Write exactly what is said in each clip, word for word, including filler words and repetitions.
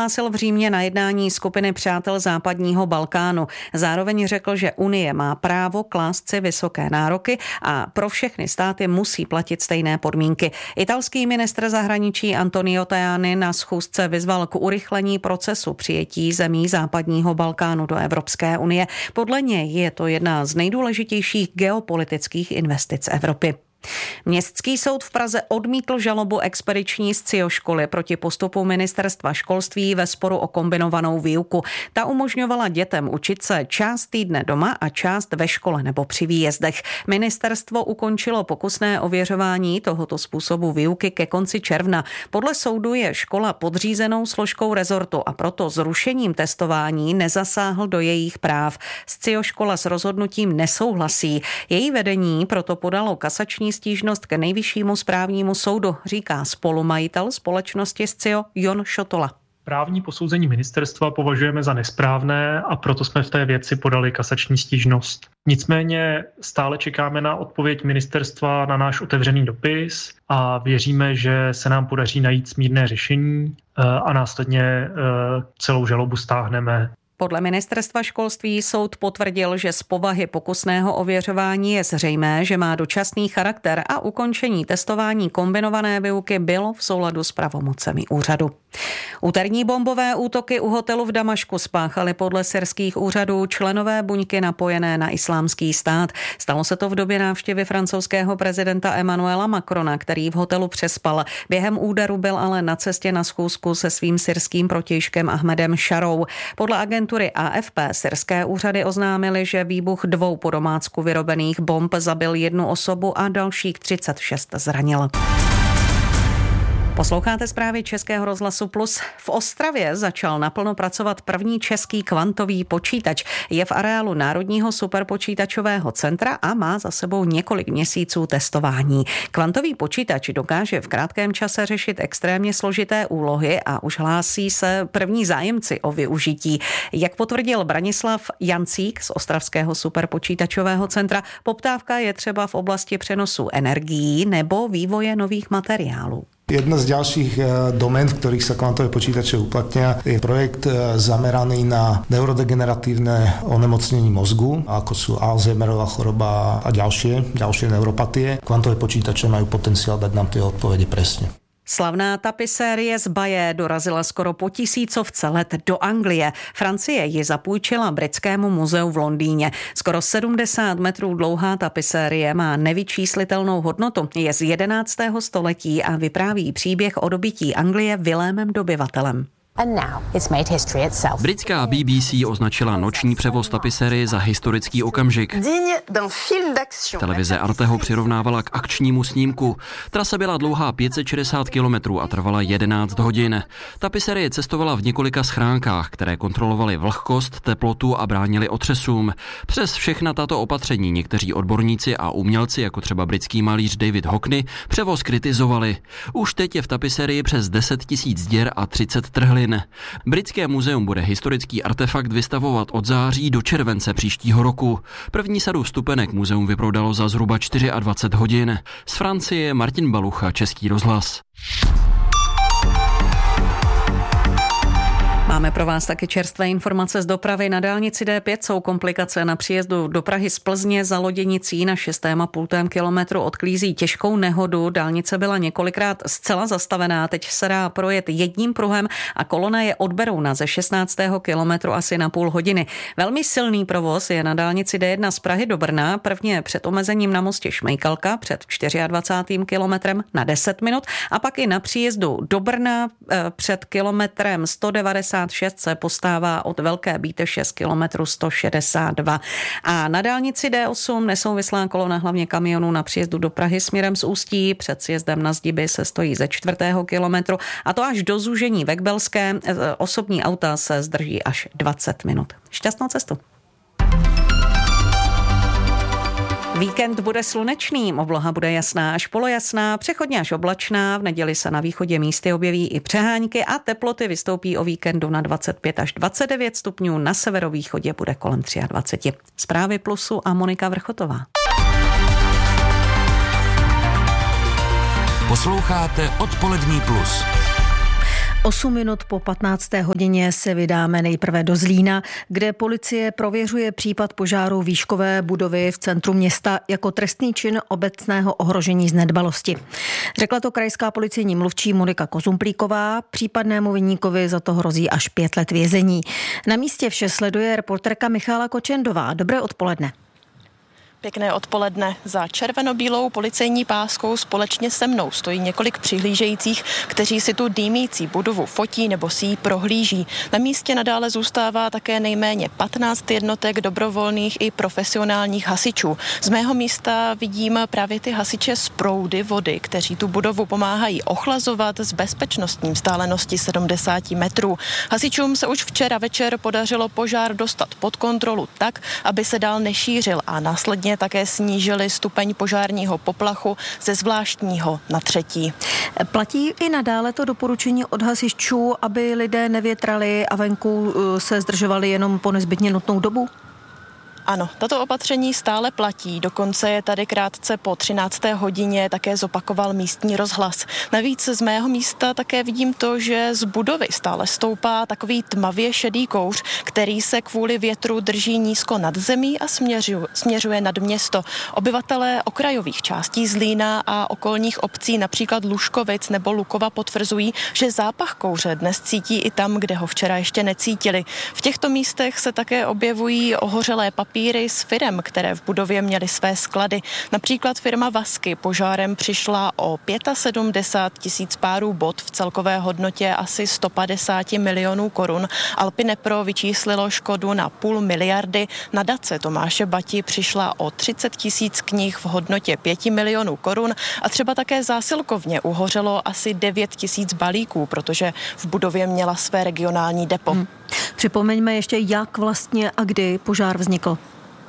prohlásil v Římě na jednání skupiny přátel západního Balkánu. Zároveň řekl, že Unie má právo klást si vysoké nároky a pro všechny státy musí platit stejné podmínky. Italský ministr zahraničí Antonio Tajani na schůzce vyzval k urychlení procesu přijetí zemí západního Balkánu do Evropské unie. Podle něj je to jedna z nejdůležitějších geopolitických investic Evropy. Městský soud v Praze odmítl žalobu expediční Scio školy proti postupu ministerstva školství ve sporu o kombinovanou výuku. Ta umožňovala dětem učit se část týdne doma a část ve škole nebo při výjezdech. Ministerstvo ukončilo pokusné ověřování tohoto způsobu výuky ke konci června. Podle soudu je škola podřízenou složkou rezortu a proto zrušením testování nezasáhl do jejich práv. Scio škola s rozhodnutím nesouhlasí. Její vedení proto podalo kasační stížnost k nejvyššímu správnímu soudu, říká spolumajitel společnosti Scio Jon Šotola. Právní posouzení ministerstva považujeme za nesprávné a proto jsme v té věci podali kasační stížnost. Nicméně stále čekáme na odpověď ministerstva na náš otevřený dopis a věříme, že se nám podaří najít smírné řešení a následně celou žalobu stáhneme. Podle ministerstva školství soud potvrdil, že z povahy pokusného ověřování je zřejmé, že má dočasný charakter a ukončení testování kombinované výuky bylo v souladu s pravomocemi úřadu. Úterní bombové útoky u hotelu v Damašku spáchaly podle syrských úřadů členové buňky napojené na islámský stát. Stalo se to v době návštěvy francouzského prezidenta Emmanuela Macrona, který v hotelu přespal. Během úderu byl ale na cestě na schůzku se svým syrským protějškem Ahmedem Šarou. Podle agentury A F P syrské úřady oznámily, že výbuch dvou po domácku vyrobených bomb zabil jednu osobu a dalších třicet šest zranil. Posloucháte zprávy Českého rozhlasu Plus. V Ostravě začal naplno pracovat první český kvantový počítač. Je v areálu Národního superpočítačového centra a má za sebou několik měsíců testování. Kvantový počítač dokáže v krátkém čase řešit extrémně složité úlohy a už hlásí se první zájemci o využití. Jak potvrdil Branislav Jancík z Ostravského superpočítačového centra, poptávka je třeba v oblasti přenosu energií nebo vývoje nových materiálů. Jedna z ďalších domén, v ktorých sa kvantové počítače uplatnia, je projekt zameraný na neurodegeneratívne onemocnenie mozgu, ako sú Alzheimerová choroba a ďalšie, ďalšie neuropatie. Kvantové počítače majú potenciál dať nám tie odpovede presne. Slavná tapisérie z Baye dorazila skoro po tisícovce let do Anglie. Francie ji zapůjčila Britskému muzeu v Londýně. Skoro sedmdesát metrů dlouhá tapisérie má nevyčíslitelnou hodnotu. Je z jedenáctého století a vypráví příběh o dobytí Anglie Vilémem Dobyvatelem. Britská B B C označila noční převoz tapisérie za historický okamžik. Televize Arte ho přirovnávala k akčnímu snímku. Trasa byla dlouhá pět set šedesát kilometrů a trvala jedenáct hodin. Tapisérie cestovala v několika schránkách, které kontrolovaly vlhkost, teplotu a bránily otřesům. Přes všechna tato opatření někteří odborníci a umělci, jako třeba britský malíř David Hockney, převoz kritizovali. Už teď je v tapisérii přes deset tisíc děr a třicet trhlin. Britské muzeum bude historický artefakt vystavovat od září do července příštího roku. První sadu vstupenek muzeum vyprodalo za zhruba dvacet čtyři hodin. Z Francie Martin Balucha, Český rozhlas. Máme pro vás taky čerstvé informace z dopravy. Na dálnici D pět jsou komplikace na příjezdu do Prahy z Plzně za Loděnicí na šestém a půltém kilometru odklízí těžkou nehodu. Dálnice byla několikrát zcela zastavená, teď se dá projet jedním pruhem a kolona je od Berouna ze šestnáctého kilometru asi na půl hodiny. Velmi silný provoz je na dálnici D jedna z Prahy do Brna, prvně před omezením na mostě Šmejkalka před dvacátým čtvrtým kilometrem na deset minut a pak i na příjezdu do Brna před kilometrem sto devadesát šest se postává od Velké Bíteše z kilometru sto šedesát dva. A na dálnici D osm nesouvislá kolona hlavně kamionů na příjezdu do Prahy směrem z Ústí. Před sjezdem na Zdiby se stojí ze čtvrtého kilometru a to až do zúžení Vekbelské. Osobní auta se zdrží až dvacet minut. Šťastnou cestu. Víkend bude slunečný, obloha bude jasná až polojasná, přechodně až oblačná, v neděli se na východě místy objeví i přehánky a teploty vystoupí o víkendu na dvacet pět až dvacet devět stupňů, na severovýchodě bude kolem dvacet tři. Zprávy Plusu a Monika Vrchotová. Posloucháte Odpolední Plus. osm minut po patnácté hodině se vydáme nejprve do Zlína, kde policie prověřuje případ požáru výškové budovy v centru města jako trestný čin obecného ohrožení z nedbalosti. Řekla to krajská policejní mluvčí Monika Kozumplíková. Případnému viníkovi za to hrozí až pět let vězení. Na místě vše sleduje reporterka Michála Kočendová. Dobré odpoledne. Pěkné odpoledne. Za červeno-bílou policejní páskou společně se mnou stojí několik přihlížejících, kteří si tu dýmící budovu fotí nebo si ji prohlíží. Na místě nadále zůstává také nejméně patnáct jednotek dobrovolných i profesionálních hasičů. Z mého místa vidím právě ty hasiče z proudy vody, kteří tu budovu pomáhají ochlazovat z bezpečnostní vzdálenosti sedmdesát metrů. Hasičům se už včera večer podařilo požár dostat pod kontrolu tak, aby se dál nešířil a následně také snížili stupeň požárního poplachu ze zvláštního na třetí. Platí i nadále to doporučení od hasičů, aby lidé nevětrali a venku se zdržovali jenom po nezbytně nutnou dobu? Ano, tato opatření stále platí, dokonce je tady krátce po třinácté hodině také zopakoval místní rozhlas. Navíc z mého místa také vidím to, že z budovy stále stoupá takový tmavě šedý kouř, který se kvůli větru drží nízko nad zemí a směřuje, směřuje nad město. Obyvatelé okrajových částí Zlína a okolních obcí, například Lužkovic nebo Lukova, potvrzují, že zápach kouře dnes cítí i tam, kde ho včera ještě necítili. V těchto místech se také objevují ohořelé papíry z firem, které v budově měly své sklady. Například firma Vasky požárem přišla o sedmdesát pět tisíc párů bot v celkové hodnotě asi sto padesát milionů korun. Alpinepro vyčíslilo škodu na půl miliardy. Nadace Tomáše Bati přišla o třicet tisíc knih v hodnotě pět milionů korun a třeba také zásilkovně uhořelo asi devět tisíc balíků, protože v budově měla své regionální depo. Hmm. Připomeňme ještě, jak vlastně a kdy požár vznikl.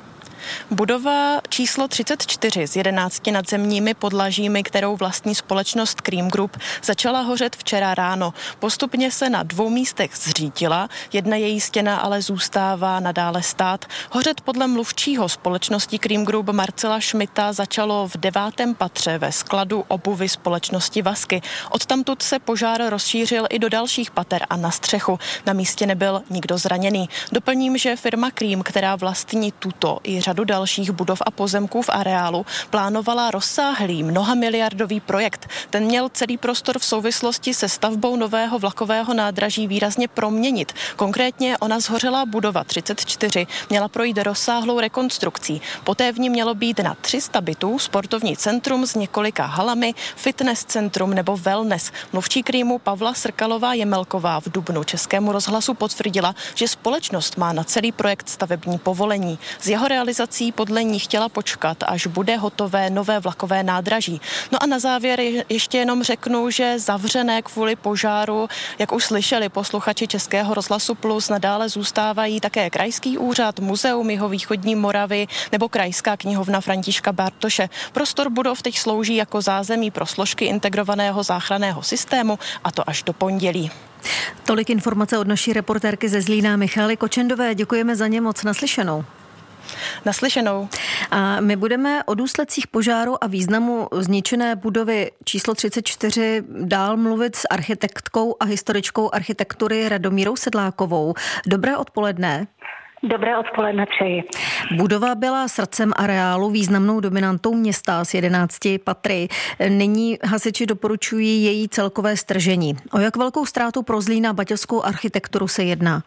Budova číslo třicet čtyři s jedenácti nadzemními podlažími, kterou vlastní společnost Cream Group, začala hořet včera ráno. Postupně se na dvou místech zřítila, jedna její stěna ale zůstává nadále stát. Hořet podle mluvčího společnosti Cream Group Marcela Šmita začalo v devátém patře ve skladu obuvy společnosti Vasky. Odtamtud se požár rozšířil i do dalších pater a na střechu. Na místě nebyl nikdo zraněný. Doplním, že firma Cream, která vlastní tuto i řadu dalších budov a pozemků v areálu, plánovala rozsáhlý mnohamiliardový projekt. Ten měl celý prostor v souvislosti se stavbou nového vlakového nádraží výrazně proměnit. Konkrétně ona zhořelá budova třicet čtyři měla projít rozsáhlou rekonstrukcí. Poté v ní mělo být na tři sta bytů, sportovní centrum s několika halami, fitness centrum nebo wellness. Mluvčí Creamu Pavla Srkalová-Jemelková v dubnu Českému rozhlasu potvrdila, že společnost má na celý projekt stavební povolení. Z jeho realizací podle ní chtěla počkat, až bude hotové nové vlakové nádraží. No a na závěr ještě jenom řeknu, že zavřené kvůli požáru, jak už slyšeli posluchači Českého rozhlasu Plus, nadále zůstávají také Krajský úřad, Muzeum jihovýchodní Moravy nebo Krajská knihovna Františka Bartoše. Prostor budov teď slouží jako zázemí pro složky integrovaného záchranného systému, a to až do pondělí. Tolik informace od naší reportérky ze Zlína Michály Kočendové. Děkujeme za ně moc. Naslyšenou. Naslyšenou. A my budeme o důsledcích požáru a významu zničené budovy číslo třicet čtyři dál mluvit s architektkou a historičkou architektury Radomírou Sedlákovou. Dobré odpoledne. Dobré odpoledne přeji. Budova byla srdcem areálu, významnou dominantou města s jedenácti patry. Nyní hasiči doporučují její celkové stržení. O jak velkou ztrátu pro Zlín a baťovskou architekturu se jedná?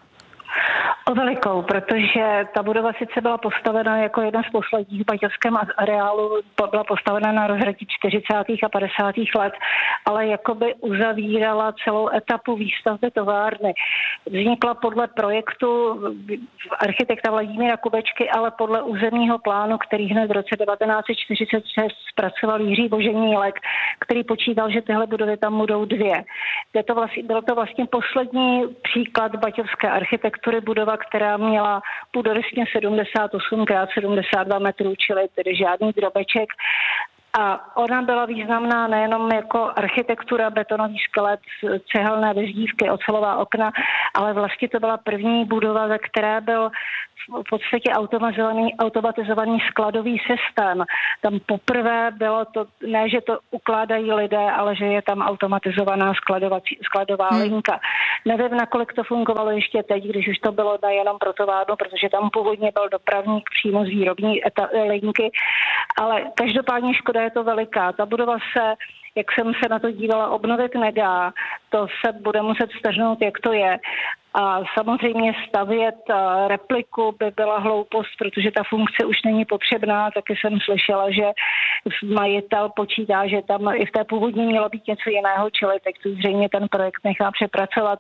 O velikou, protože ta budova sice byla postavena jako jeden z posledních v baťovském areálu, byla postavena na rozhratí čtyřicátých a padesátých let, ale jakoby uzavírala celou etapu výstavby továrny. Vznikla podle projektu architekta Vladimíra Kubečky, ale podle územního plánu, který hned v roce devatenáct set čtyřicet šest zpracoval Jiří Boženílek, který počítal, že tyhle budovy tam budou dvě. Je to vlastně, byl to vlastně poslední příklad baťovské architektury, budova, která měla půdorysně sedmdesát osm krát sedmdesát dva metrů, čili tedy žádný drobeček. A ona byla významná nejenom jako architektura, betonový skelet, cehelné vezdívky, ocelová okna, ale vlastně to byla první budova, ve které byl v podstatě automatizovaný, automatizovaný skladový systém. Tam poprvé bylo to, ne, že to ukládají lidé, ale že je tam automatizovaná skladovací, skladová hmm. linka. Nevím, nakolik to fungovalo ještě teď, když už to bylo nejenom pro továrnu, protože tam původně byl dopravník přímo z výrobní eta, linky, ale každopádně škoda je to veliká. Ta budova se, jak jsem se na to dívala, obnovit nedá. To se bude muset vztažnout, jak to je. A samozřejmě stavět repliku by byla hloupost, protože ta funkce už není potřebná. Taky jsem slyšela, že majitel počítá, že tam i v té původní mělo být něco jiného, čili teď tu zřejmě ten projekt nechá přepracovat.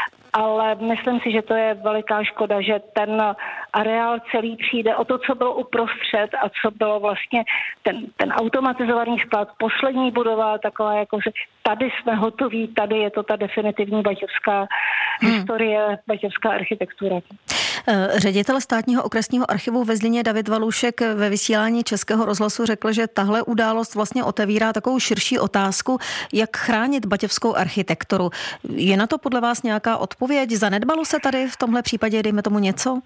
Ale myslím si, že to je veliká škoda, že ten areál celý přijde o to, co bylo uprostřed a co bylo vlastně ten, ten automatizovaný sklad, poslední budova, taková jako, že tady jsme hotoví, tady je to ta definitivní baťovská hmm. historie, baťovská architektura. Ředitel státního okresního archivu ve Zlíně David Valušek ve vysílání Českého rozhlasu řekl, že tahle událost vlastně otevírá takovou širší otázku, jak chránit baťovskou architekturu. Je na to podle vás nějaká odpověď? Zanedbalo se tady v tomhle případě, dejme tomu, něco?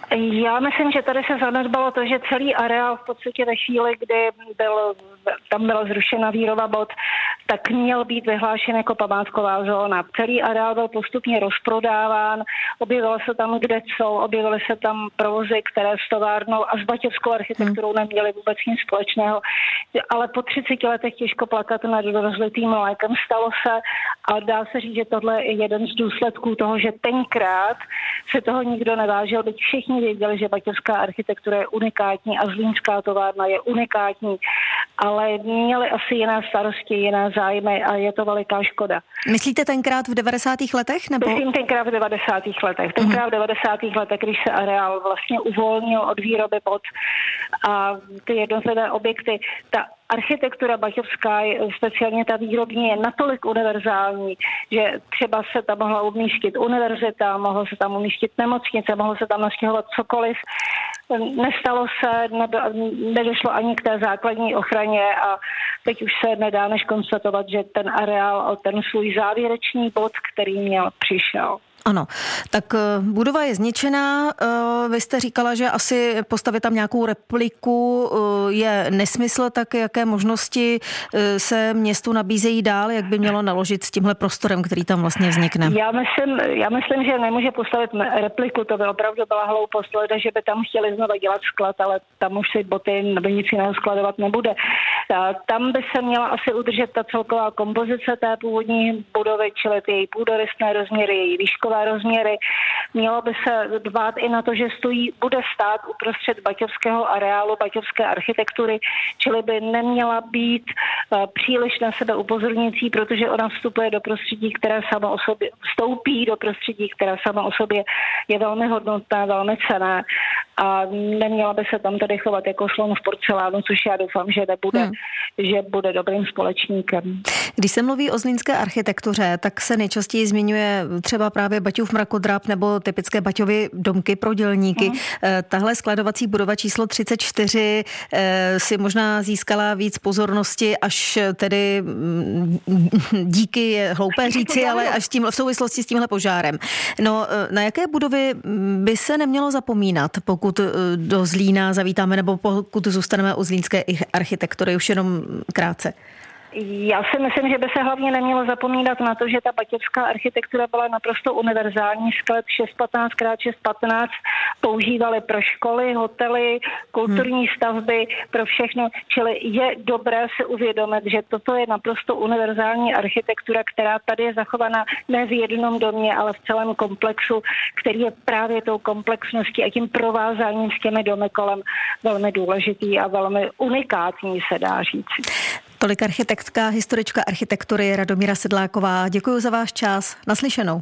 Já myslím, že tady se zanedbalo to, že celý areál v podstatě ve chvíli, kdy byl, tam byla zrušena výroba bot, tak měl být vyhlášen jako památková zóna. Celý areál byl postupně rozprodáván, objevilo se tam kde co, objevily se tam provozy, které s továrnou a s baťovskou architekturou neměly vůbec nic společného. Ale po třiceti letech těžko plakat nad rozlitým mlékem. Stalo se a dá se říct, že tohle je jeden z důsledků toho, že tenkrát se toho nikdo nevážil, byť všichni věděli, že baťovská architektura je unikátní a zlínská továrna je unikátní, ale měli asi jiné starosti, jiné zájmy a je to veliká škoda. Myslíte tenkrát v devadesátých letech? Nebo? Myslím tenkrát v devadesátých letech. Tenkrát uh-huh. v devadesátých letech, když se areál vlastně uvolnil od výroby bot a ty jednotlivé objekty, ta architektura baťovská, speciálně ta výrobní, je natolik univerzální, že třeba se tam mohla umístit univerzita, mohlo se tam umístit nemocnice, mohlo se tam nastěhovat cokoliv. Nestalo se, nedošlo ani k té základní ochraně a teď už se nedá než konstatovat, že ten areál o ten svůj závěrečný bod, který měl, přišel. Ano, tak budova je zničená. Vy jste říkala, že asi postavit tam nějakou repliku je nesmysl, tak jaké možnosti se městu nabízejí dál, jak by mělo naložit s tímhle prostorem, který tam vlastně vznikne? Já myslím, já myslím, že nemůže postavit repliku, to by opravdu byla hloupost, lidé, že by tam chtěli znovu dělat sklad, ale tam už si boty nebo nic jiného skladovat nebude. Tam by se měla asi udržet ta celková kompozice té původní budovy, čili ty její půdorysné rozměry, její výškové rozměry. Mělo by se dbát i na to, že stojí, bude stát uprostřed baťovského areálu, baťovské architektury, čili by neměla být uh, příliš na sebe upozorňující, protože ona vstupuje do prostředí, které samo o sobě vstoupí do prostředí, které samo o sobě je velmi hodnotné, velmi cenné a neměla by se tam tedy chovat jako slon v porcelánu, což já doufám, že nebude, hmm. že bude dobrým společníkem. Když se mluví o zlínské architektuře, tak se nejčastěji zmiňuje třeba právě Baťův mrakodrap nebo typické Baťovy domky pro dělníky. Hmm. Tahle skladovací budova číslo třicet čtyři si možná získala víc pozornosti, až tedy díky, je hloupé říci, ale až tím, v souvislosti s tímhle požárem. No, na jaké budovy by se nemělo zapomínat, pokud do Zlína zavítáme nebo pokud zůstaneme u zlínské architektury, už jenom krátce? Já si myslím, že by se hlavně nemělo zapomínat na to, že ta baťovská architektura byla naprosto univerzální. Skelet šest patnáct krát šest patnáct používali pro školy, hotely, kulturní stavby, pro všechno. Čili je dobré si uvědomit, že toto je naprosto univerzální architektura, která tady je zachovaná ne v jednom domě, ale v celém komplexu, který je právě tou komplexností a tím provázáním s těmi domy kolem velmi důležitý a velmi unikátní, se dá říci. Tolik architektka, historička architektury Radomíra Sedláková. Děkuji za váš čas. Naslyšenou.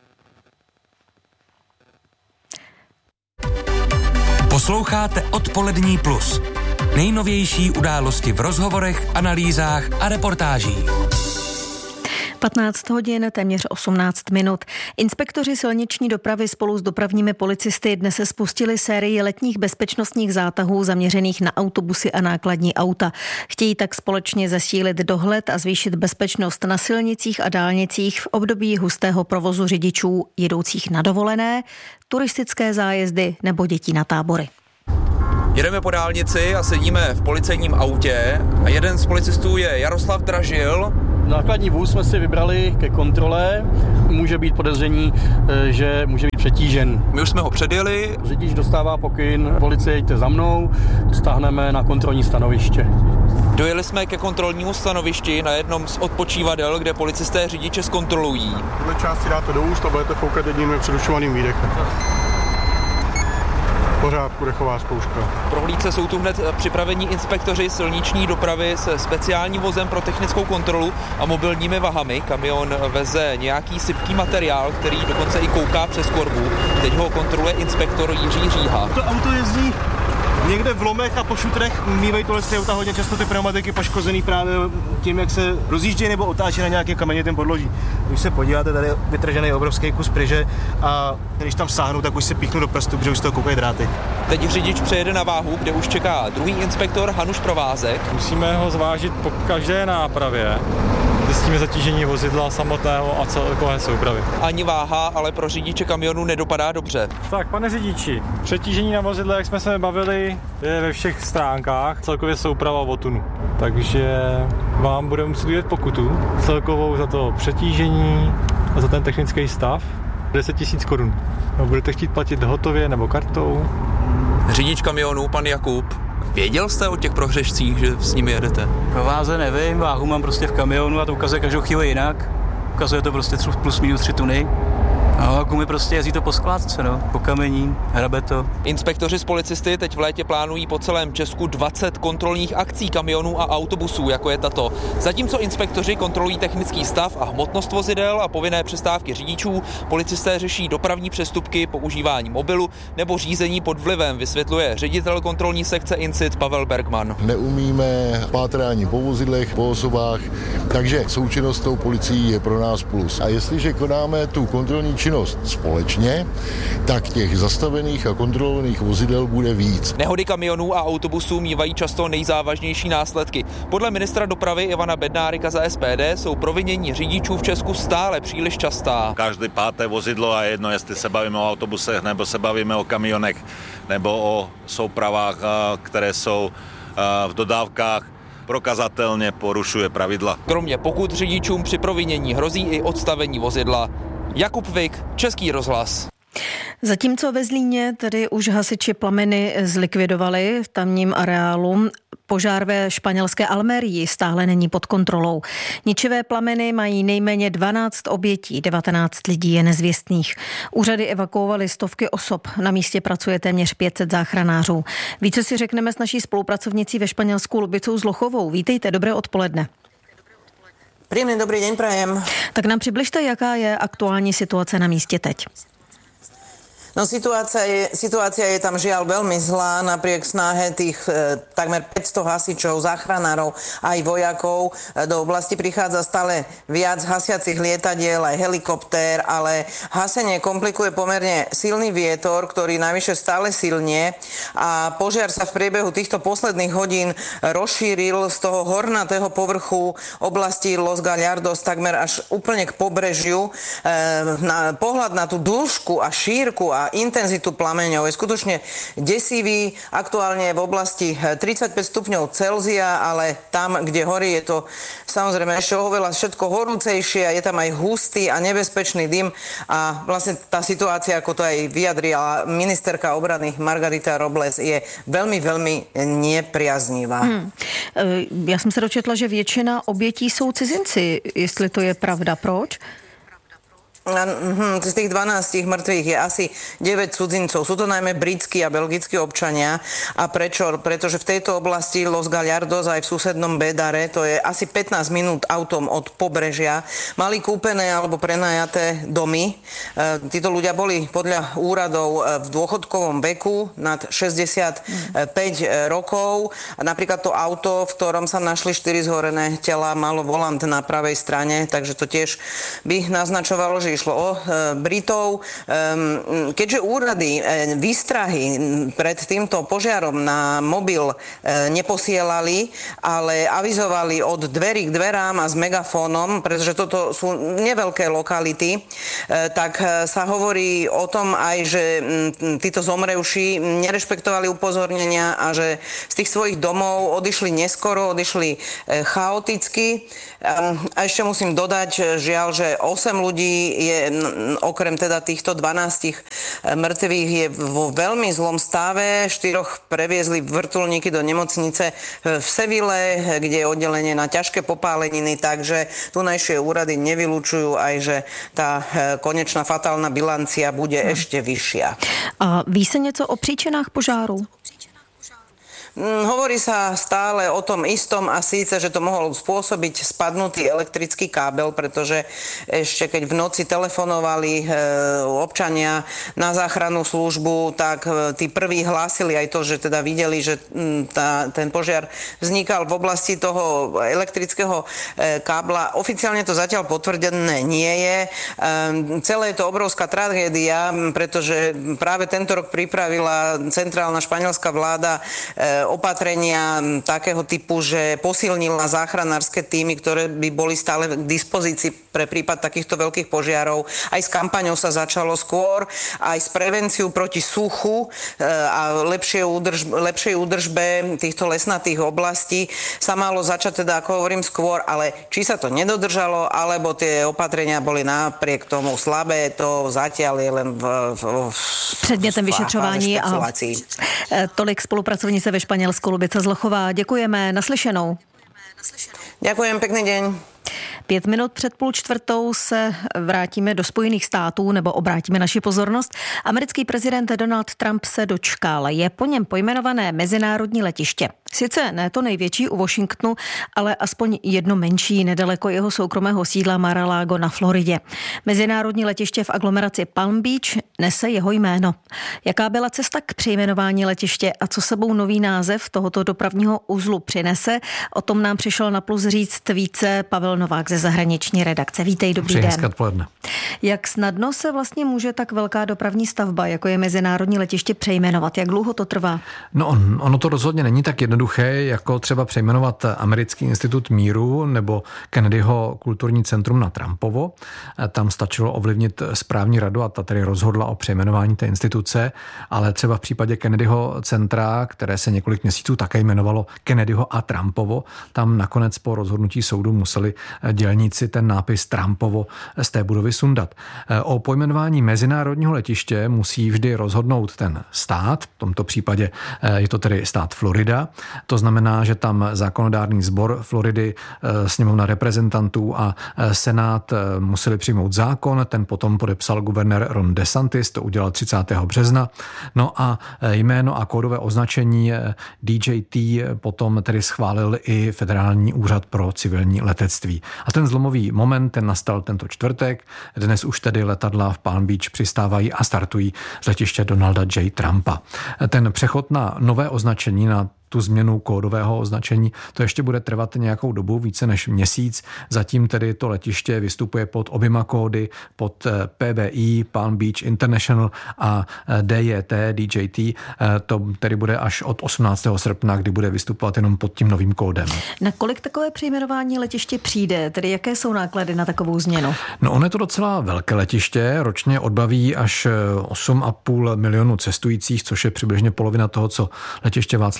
Posloucháte Odpolední plus. Nejnovější události v rozhovorech, analýzách a reportážích. patnáct hodin, téměř osmnáct minut. Inspektoři silniční dopravy spolu s dopravními policisty dnes se spustili sérii letních bezpečnostních zátahů zaměřených na autobusy a nákladní auta. Chtějí tak společně zesílit dohled a zvýšit bezpečnost na silnicích a dálnicích v období hustého provozu řidičů jedoucích na dovolené, turistické zájezdy nebo dětí na tábory. Jedeme po dálnici a sedíme v policejním autě a jeden z policistů je Jaroslav Dražil. Nákladní vůz jsme si vybrali ke kontrole. Může být podezření, že může být přetížen. My už jsme ho předjeli. Řidič dostává pokyn, policie jďte za mnou, stáhneme na kontrolní stanoviště. Dojeli jsme ke kontrolnímu stanovišti na jednom z odpočívadel, kde policisté řidiče zkontrolují. Tuhle části dáte do úst a budete foukat jedním nepředušovaným výdechem. Pořádku, dechová zkouška. V prohlídce jsou tu hned připravení inspektoři silniční dopravy se speciálním vozem pro technickou kontrolu a mobilními vahami. Kamion veze nějaký sypký materiál, který dokonce i kouká přes korbu. Teď ho kontroluje inspektor Jiří Říha. To auto jezdí někde v lomech a po šutrech. Mývají tohle auta hodně často ty pneumatiky poškozený právě tím, jak se rozjíždějí nebo otáčí na nějakém kamenitém podloží. Když se podíváte, tady je vytržený obrovský kus pryže a když tam sáhnu, tak už se píchnu do prstu, protože už z toho koukají dráty. Teď řidič přejede na váhu, kde už čeká druhý inspektor Hanuš Provázek. Musíme ho zvážit po každé nápravě. Zjistíme zatížení vozidla samotného a celkové soupravy. Ani váha, ale pro řidiče kamionu nedopadá dobře. Tak, pane řidiči, přetížení na vozidle, jak jsme se bavili, je ve všech stránkách, celkově souprava o tunu. Takže vám budeme muset udělat pokutu celkovou za to přetížení a za ten technický stav deset tisíc korun. No, budete chtít platit hotově nebo kartou? Řidič kamionu, pan Jakub, věděl jste o těch prohřešcích, že s nimi jedete? Pro váze nevím, váhu mám prostě v kamionu a to ukazuje každou chvíli jinak. Ukazuje to prostě plus minus tři tuny. No, a gumy prostě jezdí to po skládce, no, po kamení, hrabe to. Inspektoři s policisty teď v létě plánují po celém Česku dvacet kontrolních akcí kamionů a autobusů, jako je tato. Zatímco inspektoři kontrolují technický stav a hmotnost vozidel a povinné přestávky řidičů, policisté řeší dopravní přestupky, používání mobilu nebo řízení pod vlivem, vysvětluje ředitel kontrolní sekce Incit Pavel Bergman. Neumíme pátrání po vozidlech, po osobách, takže součinnost s tou policií je pro nás plus. A jestliže konáme tu kontrolní činnost společně, tak těch zastavených a kontrolovaných vozidel bude víc. Nehody kamionů a autobusů mívají často nejzávažnější následky. Podle ministra dopravy Ivana Bednárika za S P D jsou provinění řidičů v Česku stále příliš častá. Každé páté vozidlo a jedno, jestli se bavíme o autobusech, nebo se bavíme o kamionech, nebo o soupravách, které jsou v dodávkách, prokazatelně porušuje pravidla. Kromě pokut řidičům při provinění hrozí i odstavení vozidla. Jakub Vik, Český rozhlas. Zatímco ve Zlíně tedy už hasiči plameny zlikvidovali v tamním areálu, požár ve španělské Almerii stále není pod kontrolou. Ničivé plameny mají nejméně dvanáct obětí, devatenáct lidí je nezvěstných. Úřady evakuovaly stovky osob, na místě pracuje téměř pět set záchranářů. Více si řekneme s naší spolupracovnicí ve Španělsku Lubicou Zlochovou. Vítejte, dobré odpoledne. Príjemný dobrý deň prajem. Tak nám přibližte, jaká je aktuální situace na místě teď. No situácia je, situácia je tam žiaľ veľmi zlá, napriek snahe tých e, takmer päťsto hasičov, záchranárov aj vojakov. E, do oblasti prichádza stále viac hasiacich lietadiel, aj helikoptér, ale hasenie komplikuje pomerne silný vietor, ktorý navyše stále silnie a požiar sa v priebehu týchto posledných hodín rozšíril z toho hornatého povrchu oblasti Los Gallardos takmer až úplne k pobrežiu. E, na pohľad na tú dĺžku a šírku a intenzitu plameňov je skutočne desivý. Aktuálne v oblasti tridsaťpäť stupňov Celzia, ale tam, kde horí, je to samozrejme ešte oveľa všetko horúcejšie a je tam aj hustý a nebezpečný dym a vlastne tá situácia, ako to aj vyjadrila ministerka obrany Margarita Robles, je veľmi, veľmi nepriaznivá. Hmm. Já jsem se dočetla, že většina obětí jsou cizinci. Jestli to je pravda, proč? Z tých dvanástich mŕtvych je asi deväť cudzincov. Sú to najmä britskí a belgickí občania. A prečo? Pretože v tejto oblasti Los Gallardos aj v susednom Bedare, to je asi pätnásť minút autom od pobrežia, mali kúpené alebo prenajaté domy. Títo ľudia boli podľa úradov v dôchodkovom veku nad šesťdesiatpäť rokov. Napríklad to auto, v ktorom sa našli štyri zhorené tela, malo volant na pravej strane, takže to tiež by naznačovalo, že išlo o Britov. Keďže úrady výstrahy pred týmto požiarom na mobil neposielali, ale avizovali od dverí k dverám a s megafónom, pretože toto sú neveľké lokality, tak sa hovorí o tom aj, že títo zomrevší nerešpektovali upozornenia a že z tých svojich domov odišli neskoro, odišli chaoticky. A ešte musím dodať, žiaľ, že osem ľudí je, okrem teda týchto dvanástich mŕtvych, je vo veľmi zlom stave. Štyroch previezli vrtuľníky do nemocnice v Seville, kde je oddelenie na ťažké popáleniny, takže tunajšie úrady nevylučujú aj, že tá konečná fatálna bilancia bude hmm. ešte vyššia. A ví se něco o příčinách požáru? Hovorí sa stále o tom istom a síce, že to mohol spôsobiť spadnutý elektrický kábel, pretože ešte keď v noci telefonovali občania na záchrannú službu, tak tí prví hlásili aj to, že teda videli, že tá, ten požiar vznikal v oblasti toho elektrického kábla. Oficiálne to zatiaľ potvrdené nie je. Celé je to obrovská tragédia, pretože práve tento rok pripravila centrálna španielská vláda opatrenia takého typu, že posilnila záchranárske týmy, ktoré by boli stále k dispozícii pre prípad takýchto veľkých požiarov. Aj s kampaňou sa začalo skôr, aj s prevenciou proti suchu a lepšej, údrž, lepšej údržbe týchto lesnatých oblastí sa malo začať teda, ako hovorím, skôr, ale či sa to nedodržalo, alebo tie opatrenia boli napriek tomu slabé, to zatiaľ je len v, v, v předmětem vyšetřování a tolik spolupracovnice ve Španělsku Lubica Zlochová. Děkujeme, naslyšenou. Ďakujem, pekný deň. Pět minut před půl čtvrtou se vrátíme do Spojených států nebo obrátíme naši pozornost. Americký prezident Donald Trump se dočkal. Je po něm pojmenované mezinárodní letiště. Sice ne to největší u Washingtonu, ale aspoň jedno menší nedaleko jeho soukromého sídla Mar-a-Lago na Floridě. Mezinárodní letiště v aglomeraci Palm Beach nese jeho jméno. Jaká byla cesta k přejmenování letiště a co sebou nový název tohoto dopravního uzlu přinese? O tom nám přišel na Plus říct více Pavel Novák ze zahraniční redakce. Vítej, dobrý den. Odpoledne. Jak snadno se vlastně může tak velká dopravní stavba, jako je mezinárodní letiště, přejmenovat? Jak dlouho to trvá? No, on, ono to rozhodně není tak jednoduché, jako třeba přejmenovat Americký institut míru nebo Kennedyho kulturní centrum na Trumpovo. Tam stačilo ovlivnit správní radu a ta tedy rozhodla o přejmenování té instituce, ale třeba v případě Kennedyho centra, které se několik měsíců také jmenovalo Kennedyho a Trumpovo, tam nakonec po rozhodnutí soudu museli dělníci ten nápis Trumpovo z té budovy sundat. O pojmenování mezinárodního letiště musí vždy rozhodnout ten stát, v tomto případě je to tedy stát Florida. To znamená, že tam zákonodárný sbor Floridy, sněmovna reprezentantů a senát museli přijmout zákon, ten potom podepsal guvernér Ron DeSantis, to udělal třicátého března. No a jméno a kódové označení D J T potom tedy schválil i Federální úřad pro civilní letectví. A ten zlomový moment, ten nastal tento čtvrtek. Dnes už tedy letadla v Palm Beach přistávají a startují z letiště Donalda J. Trumpa. Ten přechod na nové označení, na tu změnu kódového označení, to ještě bude trvat nějakou dobu, více než měsíc. Zatím tedy to letiště vystupuje pod oběma kódy, pod P B I, Palm Beach International a D J T, D J T. To tedy bude až od osmnáctého srpna, kdy bude vystupovat jenom pod tím novým kódem. Na kolik takové přejmenování letiště přijde? Tedy jaké jsou náklady na takovou změnu? No, ono je to docela velké letiště, ročně odbaví až osm a půl milionu cestujících, což je přibližně polovina toho, co letiště Václava Havla v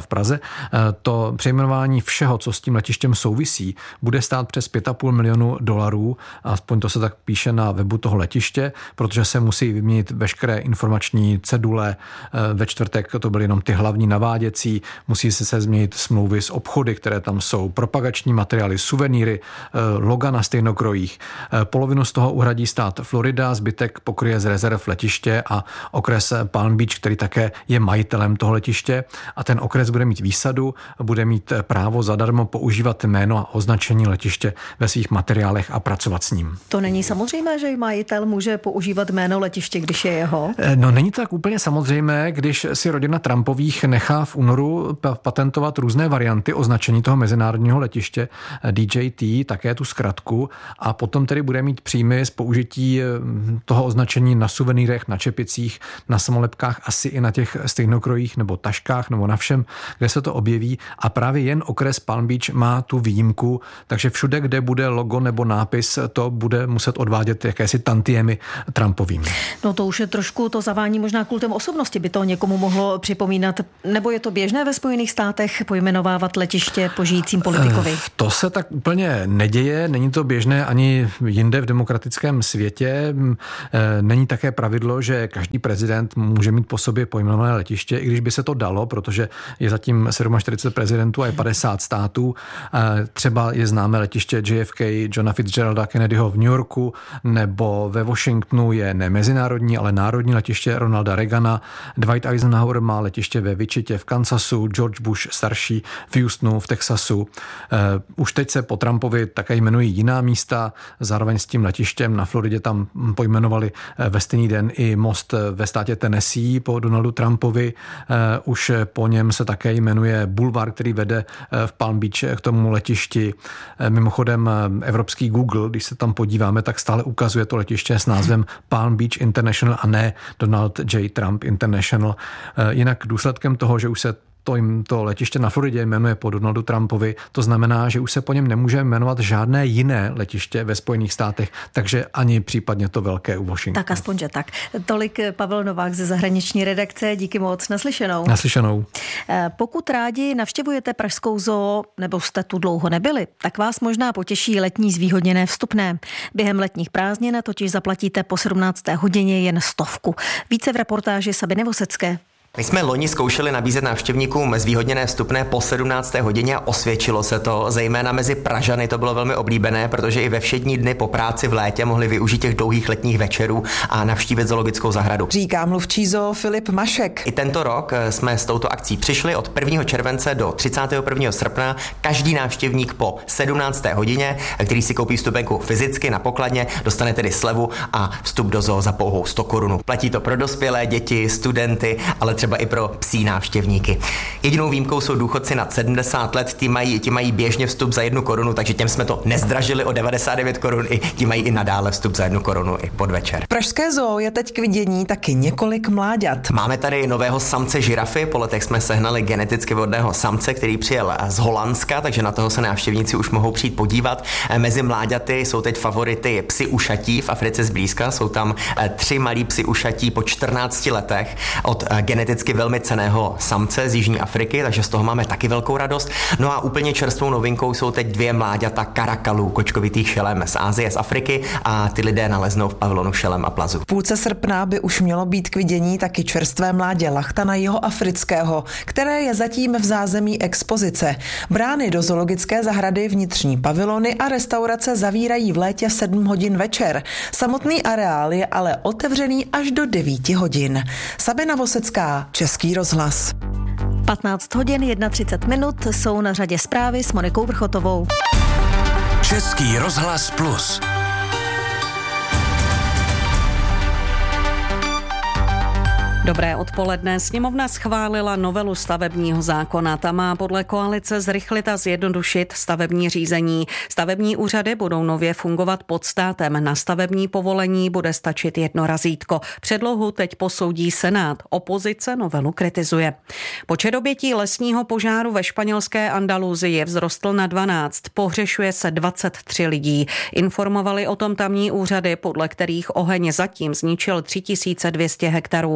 Praze. To přejmenování všeho, co s tím letištěm souvisí, bude stát přes pět a půl milionu dolarů, aspoň to se tak píše na webu toho letiště, protože se musí vyměnit veškeré informační cedule. Ve čtvrtek to byly jenom ty hlavní naváděcí, musí se, se změnit smlouvy s obchody, které tam jsou, propagační materiály, suvenýry, loga na stejnokrojích. Polovinu z toho uhradí stát Florida, zbytek pokryje z rezerv letiště a okres Palm Beach, který také je majitelem toho letiště, a ten okres bude mít výsadu, bude mít právo zadarmo používat jméno a označení letiště ve svých materiálech a pracovat s ním. To není samozřejmé, že majitel může používat jméno letiště, když je jeho? No není to tak úplně samozřejmé, když si rodina Trumpových nechá v únoru patentovat různé varianty označení toho mezinárodního letiště D J T, také tu zkratku, a potom tedy bude mít příjmy z použití toho označení na suvenýrech, na čepicích, na samolepkách, asi i na těch stejnokrojích nebo taškách nebo na všem, kde se to objeví, a právě jen okres Palm Beach má tu výjimku, takže všude, kde bude logo nebo nápis, to bude muset odvádět jakési tantiemy Trumpovým. No to už je trošku, to zavání možná kultem osobnosti, by to někomu mohlo připomínat, nebo je to běžné ve Spojených státech pojmenovávat letiště po žijícím politikovi? To se tak úplně neděje, není to běžné ani jinde v demokratickém světě. Není také pravidlo, že každý prezident může mít po sobě pojmenované letiště, i když by se to dalo, protože je zatím čtyřicet sedm prezidentů a je padesát států. Třeba je známé letiště J F K, Johna Fitzgeralda Kennedyho v New Yorku, nebo ve Washingtonu je ne mezinárodní, ale národní letiště Ronalda Reagana. Dwight Eisenhower má letiště ve Wichitě v Kansasu, George Bush starší v Houstonu v Texasu. Už teď se po Trumpovi také jmenují jiná místa, zároveň s tím letištěm na Floridě tam pojmenovali ve stejný den i most ve státě Tennessee po Donaldu Trumpovi. Už po něm se také jmenuje bulvár, který vede v Palm Beach k tomu letišti. Mimochodem evropský Google, když se tam podíváme, tak stále ukazuje to letiště s názvem Palm Beach International a ne Donald J. Trump International. Jinak důsledkem toho, že už se to, jim to letiště na Floridě jmenuje po Donaldu Trumpovi, to znamená, že už se po něm nemůže jmenovat žádné jiné letiště ve Spojených státech, takže ani případně to velké u Washingtonu. Tak aspoň, že tak. Tolik Pavel Novák ze zahraniční redakce, díky moc, naslyšenou. Naslyšenou. Pokud rádi navštěvujete pražskou zoo, nebo jste tu dlouho nebyli, tak vás možná potěší letní zvýhodněné vstupné. Během letních prázdnin totiž zaplatíte po sedmnácté hodině jen stovku. Více v reportáži Sabiny Vosecké. My jsme loni zkoušeli nabízet návštěvníkům zvýhodněné vstupné po sedmnácté hodině a osvědčilo se to, zejména mezi Pražany to bylo velmi oblíbené, protože i ve všední dny po práci v létě mohli využít těch dlouhých letních večerů a navštívit zoologickou zahradu. Říká mluvčí zoo Filip Mašek. I tento rok jsme s touto akcí přišli od prvního července do třicátého prvního srpna. Každý návštěvník po sedmnácté hodině, který si koupí vstupenku fyzicky na pokladně, dostane tedy slevu a vstup do zoo za pouhou sto korun. Platí to pro dospělé, děti, studenty, ale třeba i pro psí návštěvníky. Jedinou výjimkou jsou důchodci nad sedmdesát let, ti mají, ti mají běžně vstup za jednu korunu, takže těm jsme to nezdražili o devadesát devět korun, i ti mají i nadále vstup za jednu korunu i podvečer. Pražské zoo je teď k vidění taky několik mláďat. Máme tady nového samce žirafy, po letech jsme sehnali geneticky vhodného samce, který přijel z Holandska, takže na toho se návštěvníci už mohou přijít podívat. Mezi mláďaty jsou teď favority psi ušatí v Africe zblízka, jsou tam tři malí psi ušatí po čtrnácti letech od geneticky velmi cenného samce z Jižní Afriky, takže z toho máme taky velkou radost. No a úplně čerstvou novinkou jsou teď dvě mláďata karakalů, kočkovitých šelem z Asie, z Afriky, a ty lidé naleznou v pavilonu Šelem a Plazu. V půlce srpna by už mělo být k vidění taky čerstvé mládě lachtana jihoafrického, které je zatím v zázemí expozice. Brány do zoologické zahrady, vnitřní pavilony a restaurace zavírají v létě sedm hodin večer. Samotný areál je ale otevřený až do devíti hodin. Sabina Vosecká, Český rozhlas. patnáct hodin třicet jedna minut, jsou na řadě zprávy s Monikou Vrchotovou. Český rozhlas plus. Dobré odpoledne. Sněmovna schválila novelu stavebního zákona. Ta má podle koalice zrychlit a zjednodušit stavební řízení. Stavební úřady budou nově fungovat pod státem. Na stavební povolení bude stačit jedno razítko. Předlohu teď posoudí Senát. Opozice novelu kritizuje. Počet obětí lesního požáru ve španělské Andaluzii vzrostl na dvanáct. Pohřešuje se dvacet tři lidí. Informovali o tom tamní úřady, podle kterých oheň zatím zničil tři tisíce dvě stě hektarů.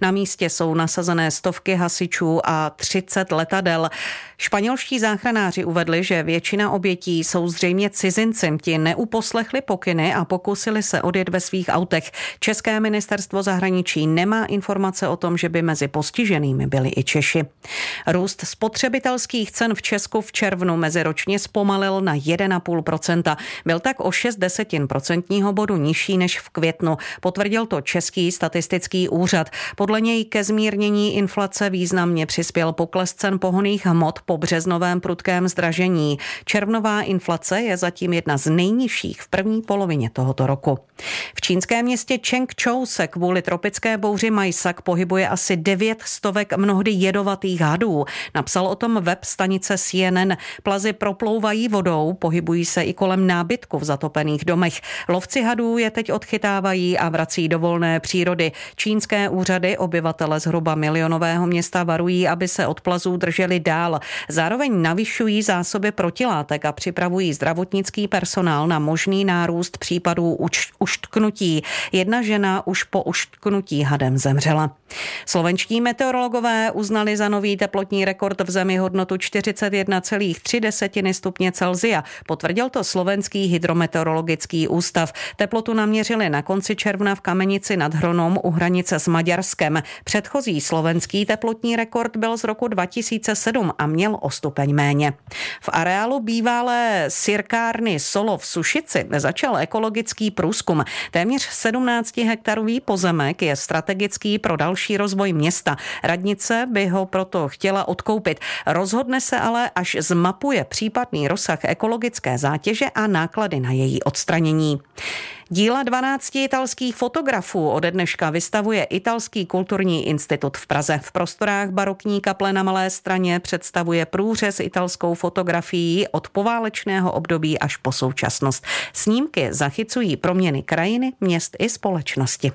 Na místě jsou nasazené stovky hasičů a třicet letadel. Španělští záchranáři uvedli, že většina obětí jsou zřejmě cizinci. Ti neuposlechli pokyny a pokusili se odjet ve svých autech. České ministerstvo zahraničí nemá informace o tom, že by mezi postiženými byli i Češi. Růst spotřebitelských cen v Česku v červnu meziročně zpomalil na jedna celá pět procenta. Byl tak o šest desetin procentního bodu nižší než v květnu. Potvrdil to Český statistický úřad. Podle něj ke zmírnění inflace významně přispěl pokles cen pohonných hmot po březnovém prudkém zdražení. Červnová inflace je zatím jedna z nejnižších v první polovině tohoto roku. V čínském městě Čengčou se kvůli tropické bouři Majsak pohybuje asi devět stovek mnohdy jedovatých hadů. Napsal o tom web stanice C N N. Plazy proplouvají vodou, pohybují se i kolem nábytku v zatopených domech. Lovci hadů je teď odchytávají a vrací do volné přírody. Čínské úřady obyvatele zhruba milionového města varují, aby se od plazů drželi dál. Zároveň navyšují zásoby protilátek a připravují zdravotnický personál na možný nárůst případů už, uštknutí. Jedna žena už po uštknutí hadem zemřela. Slovenští meteorologové uznali za nový teplotní rekord v zemi hodnotu čtyřicet jedna celá tři stupně Celsia. Potvrdil to slovenský hydrometeorologický ústav. Teplotu naměřili na konci června v Kamenici nad Hronom u hranice s Maďarskem. Předchozí slovenský teplotní rekord byl z roku dva tisíce sedm a měl o stupeň méně. V areálu bývalé sirkárny Solo v Sušici začal ekologický průzkum. Téměř sedmnáct hektarový pozemek je strategický pro další rozvoj města. Radnice by ho proto chtěla odkoupit. Rozhodne se ale, až zmapuje případný rozsah ekologické zátěže a náklady na její odstranění. Díla dvanácti italských fotografů ode dneška vystavuje Italský kulturní institut v Praze. V prostorách barokní kaple na Malé Straně představuje průřez italskou fotografií od poválečného období až po současnost. Snímky zachycují proměny krajiny, měst i společnosti.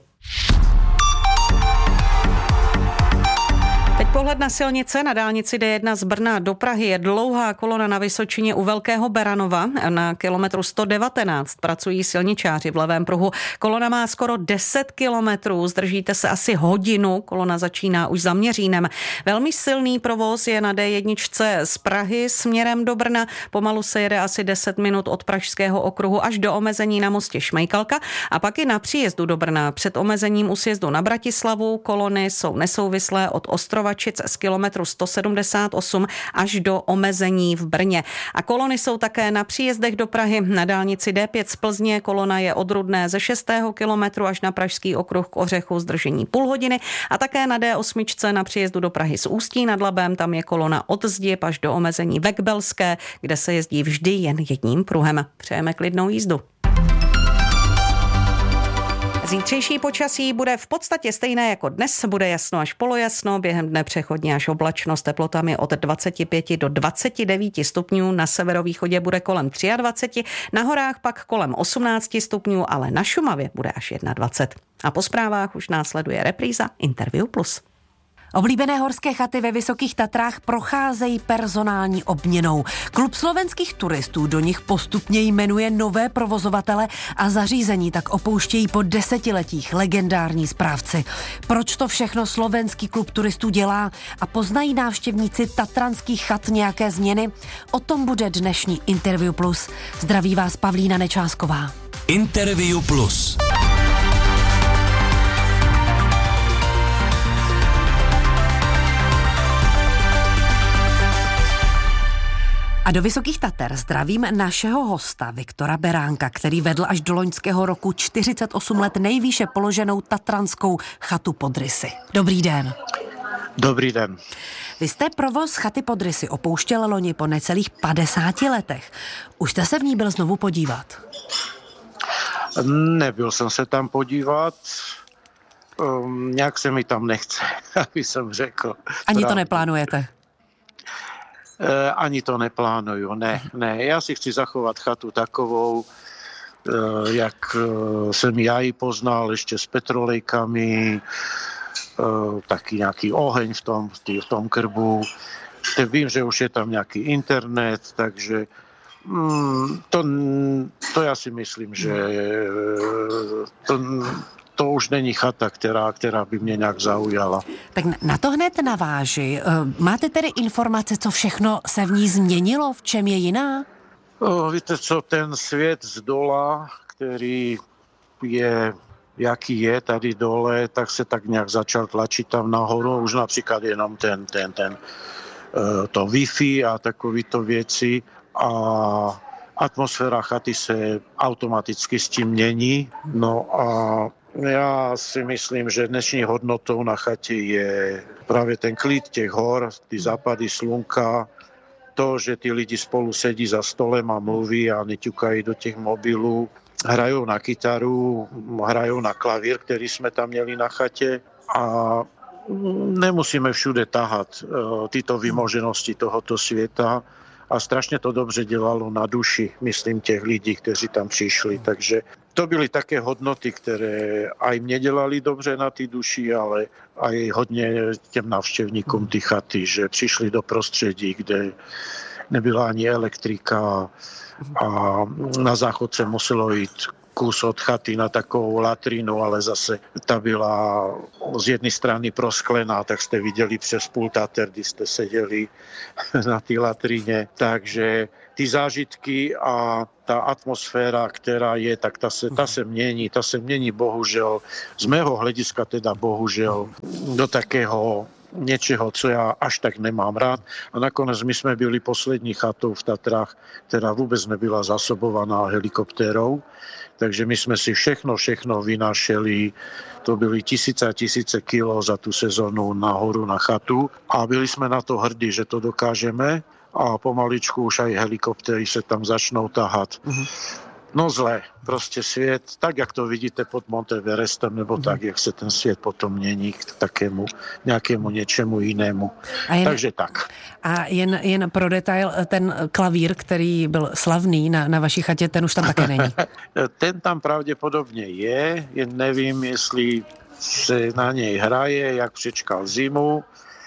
Teď pohled na silnice. Na dálnici D jedna z Brna do Prahy je dlouhá kolona na Vysočině u Velkého Beranova. Na kilometru sto devatenáct pracují silničáři v levém pruhu. Kolona má skoro deset kilometrů, zdržíte se asi hodinu. Kolona začíná už za Měřínem. Velmi silný provoz je na D jedna z Prahy směrem do Brna. Pomalu se jede asi deset minut od Pražského okruhu až do omezení na mostě Šmejkalka a pak i na příjezdu do Brna. Před omezením u sjezdu na Bratislavu kolony jsou nesouvislé od Ostrova z kilometru sto sedmdesát osm až do omezení v Brně. A kolony jsou také na příjezdech do Prahy. Na dálnici D pět z Plzně kolona je od Rudné ze šestého kilometru až na Pražský okruh k Ořechu zdržení půl hodiny a také na D osm na příjezdu do Prahy z Ústí nad Labem. Tam je kolona od Zdieb až do omezení ve Kbelské, kde se jezdí vždy jen jedním pruhem. Přejeme klidnou jízdu. Zítřejší počasí bude v podstatě stejné jako dnes, bude jasno až polojasno, během dne přechodně až oblačno s teplotami od dvacet pět do dvacet devět stupňů, na severovýchodě bude kolem dvacet tři, na horách pak kolem osmnáct stupňů, ale na Šumavě bude až dvacet jedna. A po zprávách už následuje repríza Interview Plus. Oblíbené horské chaty ve Vysokých Tatrách procházejí personální obměnou. Klub slovenských turistů do nich postupně jmenuje nové provozovatele a zařízení tak opouštějí po desetiletích legendární správci. Proč to všechno slovenský klub turistů dělá a poznají návštěvníci tatranských chat nějaké změny? O tom bude dnešní Interview Plus. Zdraví vás Pavlína Nečásková. Interview Plus. A do Vysokých Tater zdravím našeho hosta Viktora Beránka, který vedl až do loňského roku čtyřicet osm let nejvýše položenou tatranskou chatu pod Rysy. Dobrý den. Dobrý den. Vy jste provoz chaty pod Rysy opouštěl loni po necelých padesáti letech. Už jste se v ní byl znovu podívat? Nebyl jsem se tam podívat. Um, nějak se mi tam nechce, aby jsem řekl. Ani to neplánujete? Ani to neplánuju, ne, ne. Já si chci zachovat chatu takovou, jak jsem já ji poznal, ještě s petrolejkami, taky nějaký oheň v tom, v tom krbu. Vím, že už je tam nějaký internet, takže to, to já si myslím, že to, to už není chata, která, která by mě nějak zaujala. Tak na to hned naváži. Máte tedy informace, co všechno se v ní změnilo? V čem je jiná? O, víte co, ten svět z dola, který je, jaký je tady dole, tak se tak nějak začal tlačit tam nahoru. Už například jenom ten, ten, ten, to Wi-Fi a takovýto věci. A atmosféra chaty se automaticky s tím mění. No a já si myslím, že dnešní hodnotou na chatě je právě ten klid těch hor, ty západy slunka, to, že ty lidi spolu sedí za stolem a mluví a neťukají do těch mobilů, hrajou na kytaru, hrajou na klavír, který jsme tam měli na chatě a nemusíme všude tahat tyto vymoženosti tohoto světa. A strašně to dobře dělalo na duši, myslím, těch lidí, kteří tam přišli. Takže to byly také hodnoty, které aj mě dělali dobře na ty duši, ale aj hodně těm návštěvníkům ty chaty, že přišli do prostředí, kde nebyla ani elektrika a na záchod se muselo jít kus od chaty na takovou latrinu, ale zase ta byla z jedné strany prosklená, tak jste viděli přes pultáter, kdy jste seděli na té latrině. Takže ty zážitky a ta atmosféra, která je, tak ta se, ta se mění, ta se mění bohužel, z mého hlediska teda bohužel, do takého něčeho, co já až tak nemám rád. A nakonec my jsme byli poslední chatou v Tatrách, která vůbec nebyla zasobovaná helikoptérou. Takže my jsme si všechno, všechno vynášeli. To byly tisíce a tisíce kilo za tu sezonu nahoru na chatu. A byli jsme na to hrdí, že to dokážeme. A pomaličku už aj helikoptéry se tam začnou tahat. Mm-hmm. No zle, prostě svět, tak jak to vidíte pod Monteverestem, nebo mm. tak, jak se ten svět potom mění k takému nějakému něčemu jinému. Jen, Takže tak. A jen, jen pro detail, ten klavír, který byl slavný na, na vaší chatě, ten už tam také není. Ten tam pravděpodobně je, jen nevím, jestli se na něj hraje, jak přečkal zimu.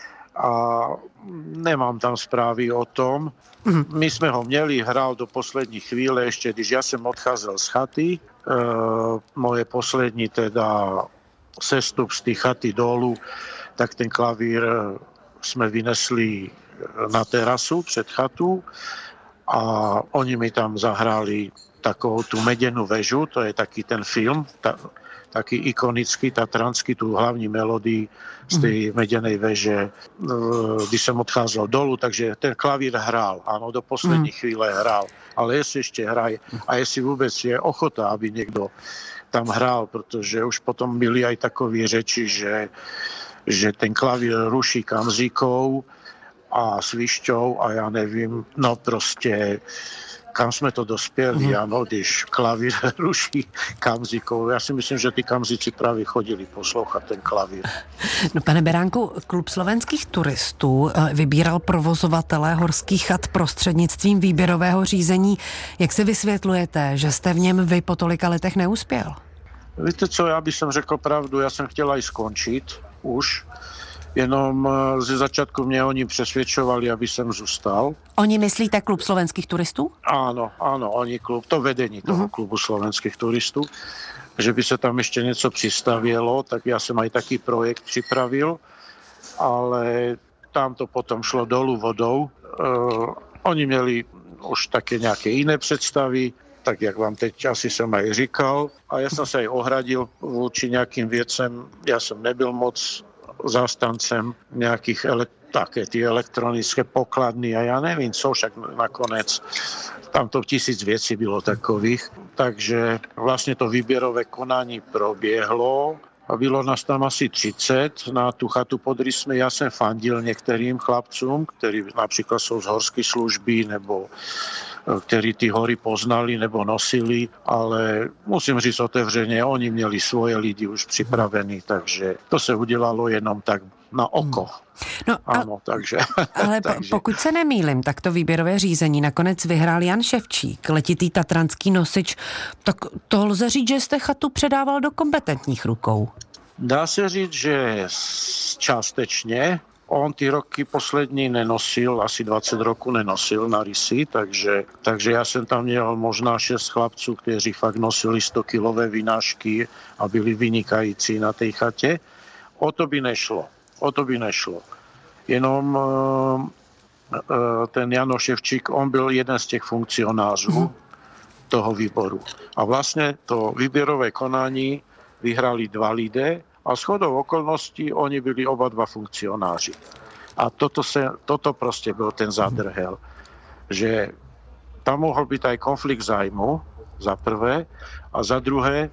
A nemám tam zprávy o tom. My jsme ho měli, hrál do poslední chvíle, ještě když já jsem odcházel z chaty. E, moje poslední teda sestup z té chaty dolů, tak ten klavír jsme vynesli na terasu před chatu a oni mi tam zahráli takovou tu meděnou vežu, to je taky ten film, ta, taky ikonický, tatranský, tu hlavní melodii z té meděnej veže, když jsem odcházel dolů, takže ten klavír hrál, ano, do poslední mm. chvíle hrál, ale jestli ještě hraje a jestli vůbec je ochota, aby někdo tam hrál, protože už potom byly aj takové řeči, že, že ten klavír ruší kamzíkou a svišťou a já nevím, no prostě kam jsme to dospěli, mm. ano, když klavír ruší kamzíkou. Já si myslím, že ty kamzíci právě chodili poslouchat ten klavír. No, pane Beránku, Klub slovenských turistů vybíral provozovatele horských chat prostřednictvím výběrového řízení. Jak si vysvětlujete, že jste v něm vy po tolika letech neuspěl? Víte co, já bych řekl pravdu, já jsem chtěla i skončit už, jenom ze začátku mě oni přesvědčovali, aby jsem zůstal. Oni myslíte Klub slovenských turistů? Ano, ano, oni klub, to vedení toho uh-huh. Klubu slovenských turistů, že by se tam ještě něco přistavělo, tak já jsem aj taký projekt připravil, ale tam to potom šlo dolů vodou. Uh, oni měli už také nějaké jiné představy, tak jak vám teď asi jsem aj říkal. A já jsem se aj ohradil vůči nějakým věcem, já jsem nebyl moc zástancem nějakých ele- také ty elektronické pokladny a já nevím co, však nakonec tam to tisíc věcí bylo takových. Takže vlastně to výběrové konání proběhlo a bylo nás tam asi třicet na tu chatu pod Rysmi. Já jsem fandil některým chlapcům, kteří například jsou z horské služby nebo který ty hory poznali nebo nosili, ale musím říct otevřeně, oni měli svoje lidi už připravený, takže to se udělalo jenom tak na oko. No, ano, a, takže, ale takže. Pokud se nemýlim, tak to výběrové řízení nakonec vyhrál Jan Ševčík, letitý tatranský nosič, tak to lze říct, že jste chatu předával do kompetentních rukou. Dá se říct, že částečně. on ty roky poslední nenosil, asi dvacet roků nenosil na rysy, takže, takže já jsem tam měl možná šest chlapců, kteří fakt nosili sto kilové vynášky a byli vynikající na té chatě. O to by nešlo. O to by nešlo. Jenom ten Jano Ševčík, on byl jeden z těch funkcionářů toho výboru. A vlastně to výběrové konání vyhrali dva lidé a shodou okolností oni byli oba dva funkcionáři. A toto, se, toto prostě byl ten zadrhel, že tam mohl být aj konflikt zájmu, za prvé, a za druhé,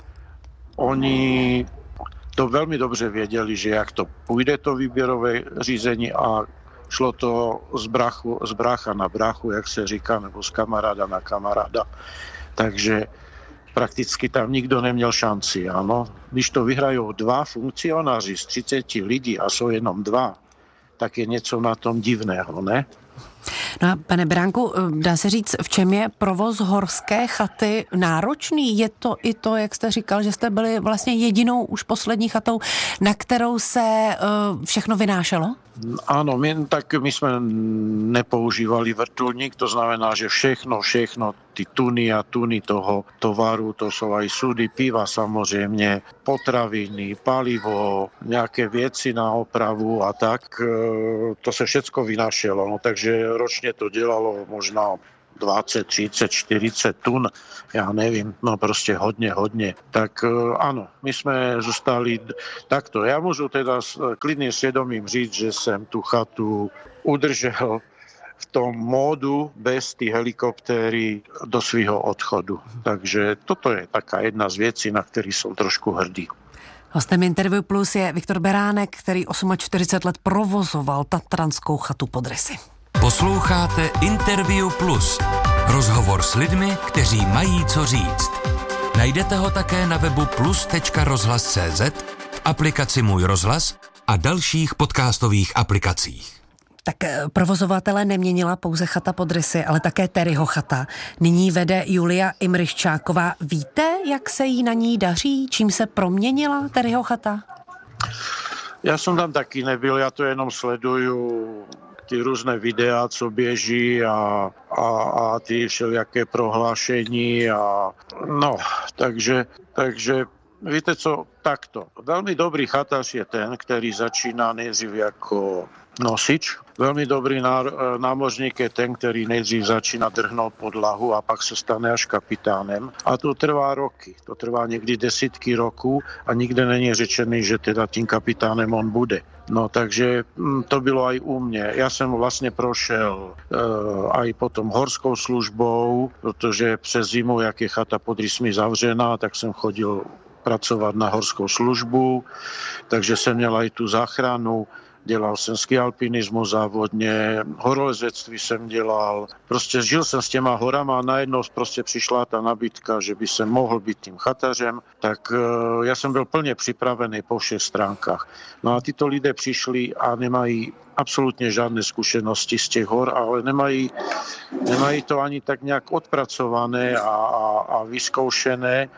oni to velmi dobře věděli, že jak to půjde to výběrové řízení a šlo to z, brachu, z brácha na bráchu, jak se říká, nebo z kamaráda na kamaráda. Takže prakticky tam nikdo neměl šanci, ano. Když to vyhrajou dva funkcionáři z třicet lidí a jsou jenom dva, tak je něco na tom divného, ne? No a pane Beránku, dá se říct, v čem je provoz horské chaty náročný? Je to i to, jak jste říkal, že jste byli vlastně jedinou už poslední chatou, na kterou se uh, všechno vynášelo? Áno, my, tak my sme nepoužívali vrtuľník, to znamená, že všechno, všechno, ty tuny a tuny toho tovaru, to sú aj súdy piva samozrejme, potraviny, palivo, nejaké veci na opravu a tak, to sa všetko vynášelo. No, takže ročne to delalo možno dvacet, třicet, čtyřicet tun, já nevím, no prostě hodně, hodně. Tak áno, my jsme zůstali takto. Já můžu teda s klidným svědomím říct, že jsem tu chatu udržel v tom módu bez ty helikoptéry do svého odchodu. Takže toto je taká jedna z věcí, na který jsem trošku hrdý. Hostem Interview Plus je Viktor Beránek, který čtyřicet osm let provozoval tatranskou chatu pod Rysy. Posloucháte Interview Plus. Rozhovor s lidmi, kteří mají co říct. Najdete ho také na webu plus tečka rozhlas tečka cé zet, v aplikaci Můj rozhlas a dalších podcastových aplikacích. Tak provozovatele neměnila pouze chata pod Rysy, ale také Terryho chata. Nyní vede Julia Imryščáková. Víte, jak se jí na ní daří? Čím se proměnila Terryho chata? Já jsem tam taky nebyl, já to jenom sleduju, ty různé videa, co běží a, a, a ty všelijaké prohlášení a no, takže, takže víte co, takto. Velmi dobrý chatař je ten, který začíná nejdřív jako nosič. Velmi dobrý námořník je ten, který nejdřív začíná drhnout podlahu a pak se stane až kapitánem. A to trvá roky. To trvá někdy desítky roků a nikde není řečený, že teda tím kapitánem on bude. No takže to bylo aj u mě. Já jsem vlastně prošel uh, aj potom horskou službou, protože přes zimu, jak je chata pod Rysmi zavřená, tak jsem chodil pracovat na horskou službu, takže jsem měl aj tu záchranu. Dělal jsem skialpinismus závodně, horolezectví jsem dělal. Prostě žil jsem s těma horama a najednou prostě přišla ta nabídka, že by jsem mohl být tím chatařem, tak uh, já jsem byl plně připravený po všech stránkách. No a tyto lidé přišli a nemají absolutně žádné zkušenosti z těch hor, ale nemají, nemají to ani tak nějak odpracované a, a, a vyzkoušené,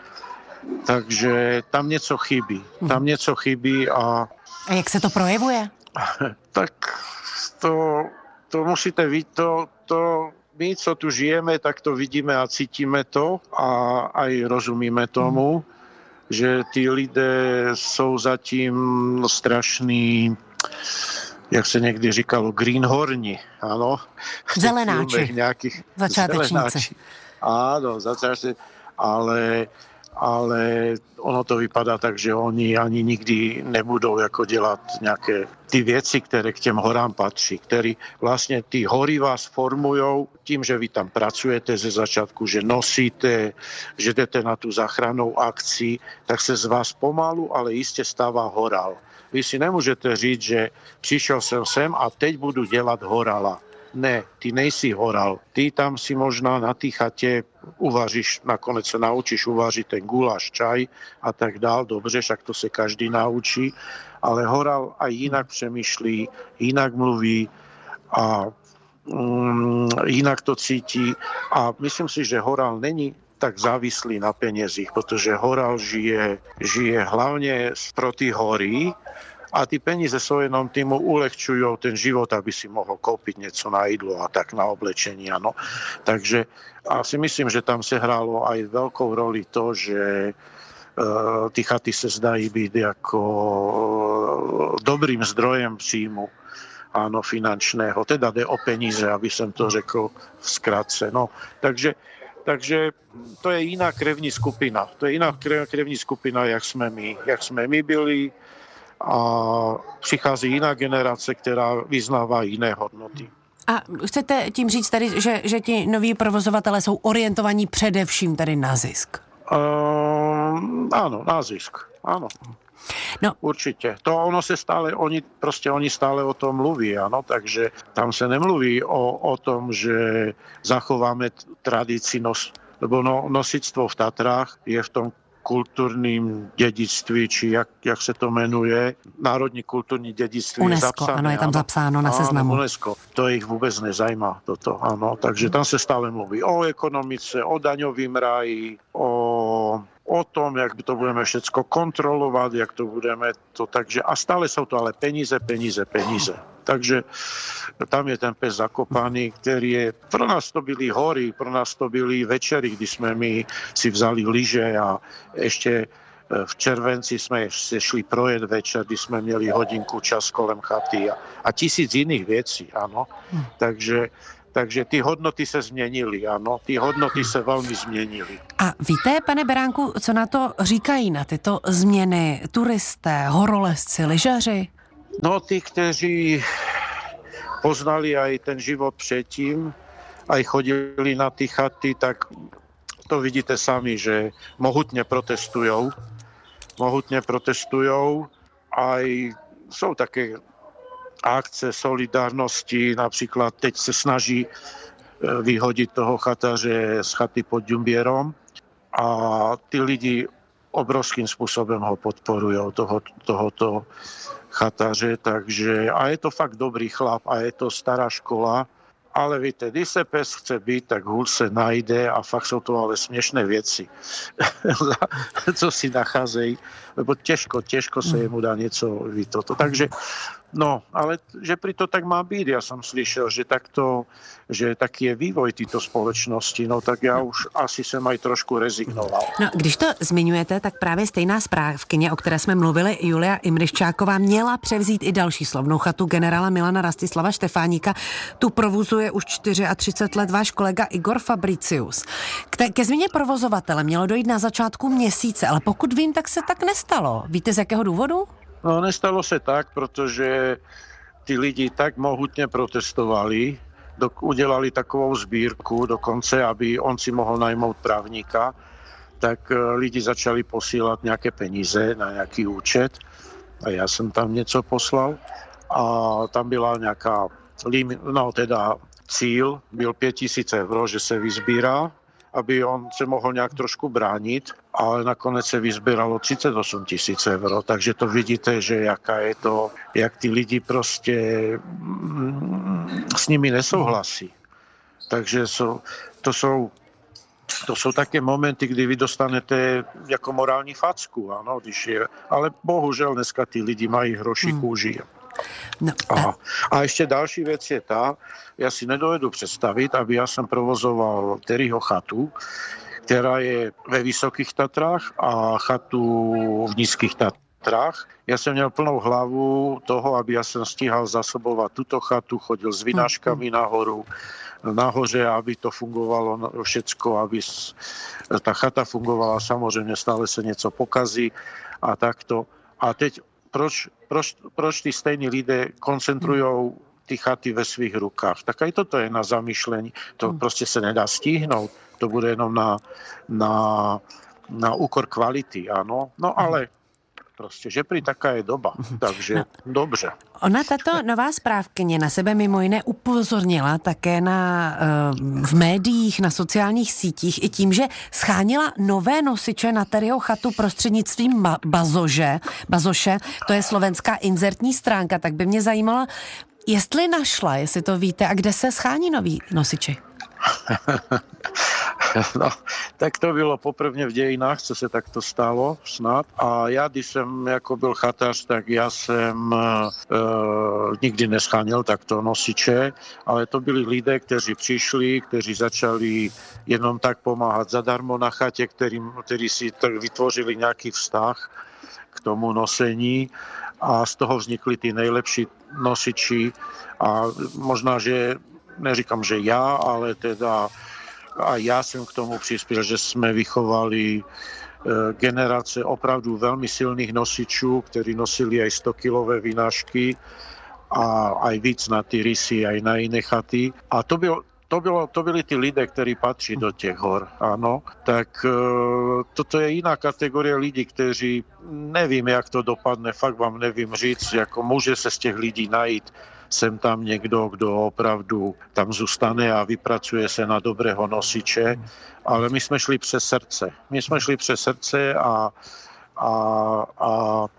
takže tam něco chybí. Tam něco chybí a... A jak se to projevuje? Tak to, to musíte vidět, to, to my, co tu žijeme, tak to vidíme a cítíme to a aj rozumíme tomu, mm. že ty lidé jsou zatím strašný, jak se někdy říkalo, greenhorni, ano. Zelenáči, nějakých začátečníci. Zelenáči. Áno, začátečníci, ale... ale ono to vypadá tak, že oni ani nikdy nebudou jako dělat nějaké ty věci, které k těm horám patří, které vlastně ty hory vás formujou tím, že vy tam pracujete ze začátku, že nosíte, že jdete na tu záchrannou akci, tak se z vás pomalu, ale jistě stává horál. Vy si nemůžete říct, že přišel jsem sem a teď budu dělat horala. Ne, ty nejsi horal. Ty tam si možná na té chatě uvaříš, nakonec se naučíš uvařit ten guláš, čaj a tak dál. Dobře, však to se každý naučí. Ale horal aj jinak přemýšlí, jinak mluví a um, jinak to cítí. A myslím si, že horal není tak závislý na penězích, protože horal žije, žije hlavně pro ty hory A ty peníze sú jenom týmu ulehčujú ten život, aby si mohol kúpiť niečo na jídlo a tak na oblečení, áno. Takže a si myslím, že tam sa hrálo aj veľkou roli to, že uh, tí chaty sa zdají byť ako dobrým zdrojem príjmu, áno, finančného. Teda jde o peníze, aby som to řekl v skratce. No, takže Takže to je iná krevní skupina. To je iná krevní skupina, jak sme my, jak sme my byli. A přichází jiná generace, která vyznává jiné hodnoty. A chcete tím říct tady, že, že ti noví provozovatelé jsou orientovaní především tady na zisk? Uh, áno, na zisk. Áno. No. Určite. To ono sa stále, oni, proste oni stále o tom mluví, áno, takže tam sa nemluví o, o tom, že zachováme tradícii, nos, lebo no, nosictvo v Tatrách je v tom kultúrnym dedictví, či jak, jak sa to menuje, národní kultúrní dedictví UNESCO, je zapsané. Ano, je tam áno, zapsáno na seznamu. Áno, UNESCO. To ich vôbec nezajíma, toto, áno. Takže tam sa stále mluví o ekonomice, o daňovým ráji, o o tom, jak to budeme všetko kontrolovať, jak to budeme to, takže a stále sú to ale peníze, peníze, peníze. Takže tam je ten pes zakopaný, ktorý je, pro nás to byli hory, pro nás to byli večery, kdy sme my si vzali lyže a ešte v červenci sme si šli projet večer, kdy sme mieli hodinku čas kolem chaty a, a tisíc iných vecí, áno. Hm. Takže Takže ty hodnoty se změnily, ano, ty hodnoty se velmi změnily. A víte, pane Beránku, co na to říkají, na tyto změny turisté, horolezci, lyžaři? No, ty, kteří poznali aj ten život předtím, aj chodili na ty chaty, tak to vidíte sami, že mohutně protestujou. Mohutně protestujou, aj jsou také akce solidárnosti, napríklad teď sa snaží vyhodiť toho chataře z chaty pod Ďumbierom a tí lidi obrovským spôsobom ho podporujú, toho, tohoto chataře, takže a je to fakt dobrý chlap a je to stará škola, ale víte, když se pes chce byť, tak hůl se najde a fakt sú to ale smiešné věci, co si nacházejí, lebo těžko, těžko se jemu dá něco vytoto. Takže no, ale že pri to tak má byť. Ja som slyšel, že takto, že taký je vývoj této společnosti, no tak já už asi jsem aj trošku rezignoval. No, když to zmiňujete, tak právě stejná správkyně, o které jsme mluvili, Julia Imryščáková, měla převzít i další slavnou chatu generála Milana Rastislava Štefáníka. Tu provozuje už třicet čtyři let váš kolega Igor Fabricius. K ke změně provozovatele mělo dojít na začátku měsíce, ale pokud vím, tak se tak nestalo. Víte, z jakého důvodu? No, nestalo sa tak, pretože tí lidi tak mohutne protestovali, do, udelali takovou sbírku dokonce, aby on si mohol najmout právnika, tak lidi začali posílať nejaké peníze na nejaký účet a ja som tam niečo poslal a tam byla nejaká lim, no teda cíl, byl päť tisíc eur, že sa vyzbírá, aby on se mohl nějak trošku bránit, ale nakonec se vyzbíralo třicet osm tisíc eur, takže to vidíte, že jaká je to, jak ty lidi prostě mm, s nimi nesouhlasí. Takže jsou, to jsou to jsou také momenty, kdy vy dostanete jako morální facku, ano, když je, ale bohužel dneska ty lidi mají hroší hmm. kůži. No, a, a ešte další vec je tá, ja si nedovedu predstaviť, aby ja som provozoval Terryho chatu, ktorá je ve Vysokých Tatrách a chatu v Nízkych Tatrách. Ja som měl plnou hlavu toho, aby ja som stíhal zasobovať túto chatu, chodil s vynáškami nahoru, nahoře, aby to fungovalo všetko, aby tá chata fungovala, samozrejme stále sa niečo pokazí a takto. A teď Proč, proč, proč tí stejní lidé koncentrujú ty chaty ve svých rukách? Tak aj toto je na zamýšlení. To prostě se nedá stihnout. To bude jenom na, na, na úkor kvality, áno. No ale prostě, že prý taká je doba. Takže no. Dobře. Ona, tato nová správkyně, na sebe mimo jiné upozornila také na, v médiích, na sociálních sítích i tím, že schánila nové nosiče na Terryho chatu prostřednictvím Bazože. Bazoše, to je slovenská inzertní stránka, tak by mě zajímalo, jestli našla, jestli to víte, a kde se schání noví nosiči? No, tak to bylo poprvně v dějinách, co se takto stalo snad. A já, když jsem jako byl chatář, tak já jsem e, nikdy neschánil takto nosiče, ale to byli lidé, kteří přišli, kteří začali jenom tak pomáhat zadarmo na chatě, kterým, kteří si tak vytvořili nějaký vztah k tomu nosení a z toho vznikly ty nejlepší nosiči a možná, že neříkám, že já, ale teda a já jsem k tomu přispěl, že jsme vychovali generace opravdu velmi silných nosičů, kteří nosili aj stokilové vynášky a aj víc na ty rysy, aj na jiné chaty. A to byl To, bylo, to byli ty lidé, kteří patří do těch hor, ano. Tak e, toto je jiná kategorie lidí, kteří, nevím, jak to dopadne, fakt vám nevím říct, jako může se z těch lidí najít sem tam někdo, kdo opravdu tam zůstane a vypracuje se na dobrého nosiče, ale my jsme šli přes srdce. My jsme šli přes srdce a, a, a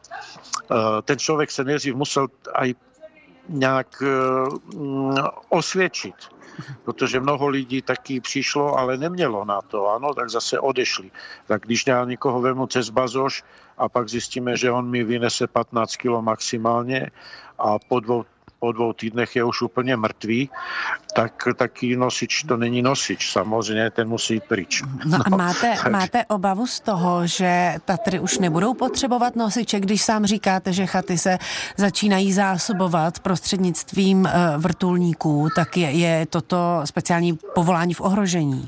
e, ten člověk se nejdřív musel aj nějak e, osvědčit. Protože mnoho lidí taky přišlo, ale nemělo na to, ano, tak zase odešli. Tak když já někoho vemu cez bazoš a pak zjistíme, že on mi vynese patnáct kilo maximálně a po dvou, po dvou týdnech je už úplně mrtvý, tak taký nosič to není nosič, samozřejmě ten musí jít pryč. No, no a máte, tak... máte obavu z toho, že Tatry už nebudou potřebovat nosiče, když sám říkáte, že chaty se začínají zásobovat prostřednictvím vrtulníků, tak je, je toto speciální povolání v ohrožení?